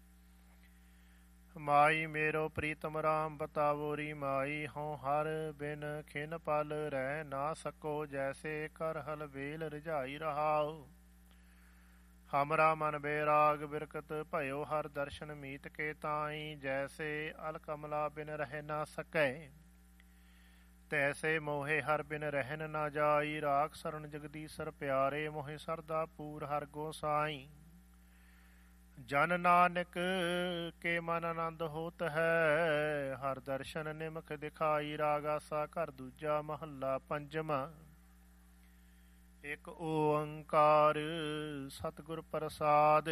ਮਾਈ ਮੇਰੋ ਪ੍ਰੀਤਮ ਰਾਮ ਬਤਾਵੋਰੀ ਮਾਈ, ਹਉ ਹਰ ਬਿਨ ਖਿਨ ਪਲ ਰਹਿ ਨਾ ਸਕੋ, ਜੈਸੇ ਕਰ ਹਲ ਵੇਲ ਰਜਾਈ ਰਹਾਉ। ਹਮਰਾ ਮਨ ਬੇਰਾਗ ਬਿਰਕਤ ਭਇਓ, ਹਰ ਦਰਸ਼ਨ ਮੀਤ ਕੇ ਤਾਈ, ਜੈਸੇ ਅਲ ਕਮਲਾ ਬਿਨ ਰਹਿ ਨਾ ਸਕੈ, ਤੈਸੇ ਮੋਹੇ ਹਰ ਬਿਨ ਰਹਿਨ ਨਾ ਜਾਈ। ਰਾਖ ਸਰਣ ਜਗਦੀਸਰ ਪਿਆਰੇ, ਮੋਹਿ ਸਰਦਾ ਪੂਰ ਹਰ ਗੋਸਾਈ। ਜਨ ਨਾਨਕ ਕੇ ਮਨ ਆਨੰਦ ਹੋਤ ਹੈ, ਹਰ ਦਰਸ਼ਨ ਨਿਮਖ ਦਿਖਾਈ। ਰਾਗ ਆਸਾ ਘਰ ਦੂਜਾ ਮਹੱਲਾ ਪੰਜਵਾਂ। ਇੱਕ ਓੰਕਾਰ ਸਤਿਗੁਰ ਪ੍ਰਸਾਦ,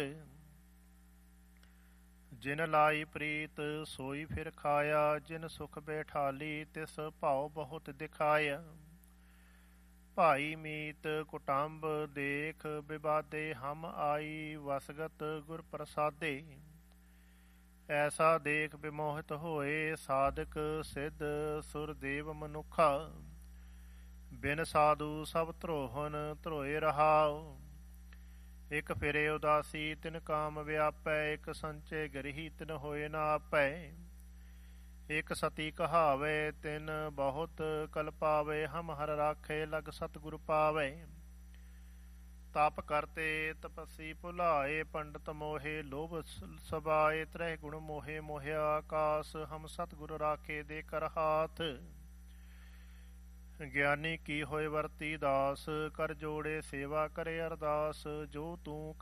ਜਿਨ ਲਾਈ ਪ੍ਰੀਤ ਸੋਈ ਫਿਰ ਖਾਇਆ, ਜਿਨ ਸੁਖ ਬੈਠਾਲੀ ਤਿਸ ਭਾਉ ਬਹੁਤ ਦਿਖਾਇਆ। ਭਾਈ ਮੀਤ ਕੁਟੰਬ ਦੇਖ ਵਿਵਾਦੇ, ਹਮ ਆਈ ਵਸਗਤ ਗੁਰ ਪ੍ਰਸਾਦੇ। ਐਸਾ ਦੇਖ ਬਿਮੋਹਿਤ ਹੋਏ, ਸਾਧਕ ਸਿੱਧ ਸੁਰਦੇਵ ਮਨੁੱਖਾ। ਬਿਨ ਸਾਧੂ ਸਭ ਧਰੋਹਨ ਧਰੋਏ ਰਹਾਉ, ਇਕ ਫਿਰੇ ਉਦਾਸੀ ਤਿਨ ਕਾਮ ਵਿਆਪੈ। ਇਕ ਸੰਚੇ ਗ੍ਰਹੀ ਤਿਨ ਹੋਏ ਨਾ ਆਪੈ, ਇਕ ਸਤੀ ਕਹਾਵੇ ਤਿਨ ਬਹੁਤ ਕਲਪਾਵੇ। ਹਮ ਹਰ ਰਾਖੇ ਲਗ ਸਤਿਗੁਰ ਪਾਵੇ, ਤਪ ਕਰਤੇ ਤਪਸੀ ਭੁਲਾਏ। ਪੰਡਤ ਮੋਹੇ ਲੋਭ ਸਬਾਏ, ਤ੍ਰਹਿ ਗੁਣ ਮੋਹੇ ਮੋਹਿਆ ਆਕਾਸ। ਹਮ ਸਤਿਗੁਰ ਰਾਖੇ ਦੇ ਕਰ ਹਾਥ, ਗਿਆਨੀ ਕੀ ਹੋਏ ਵਰਤੀ ਦਾਸ। ਕਰ ਜੋੜੇ ਸੇਵਾ ਕਰੇ ਅਰਦਾਸ, ਜੋ ਤੂੰ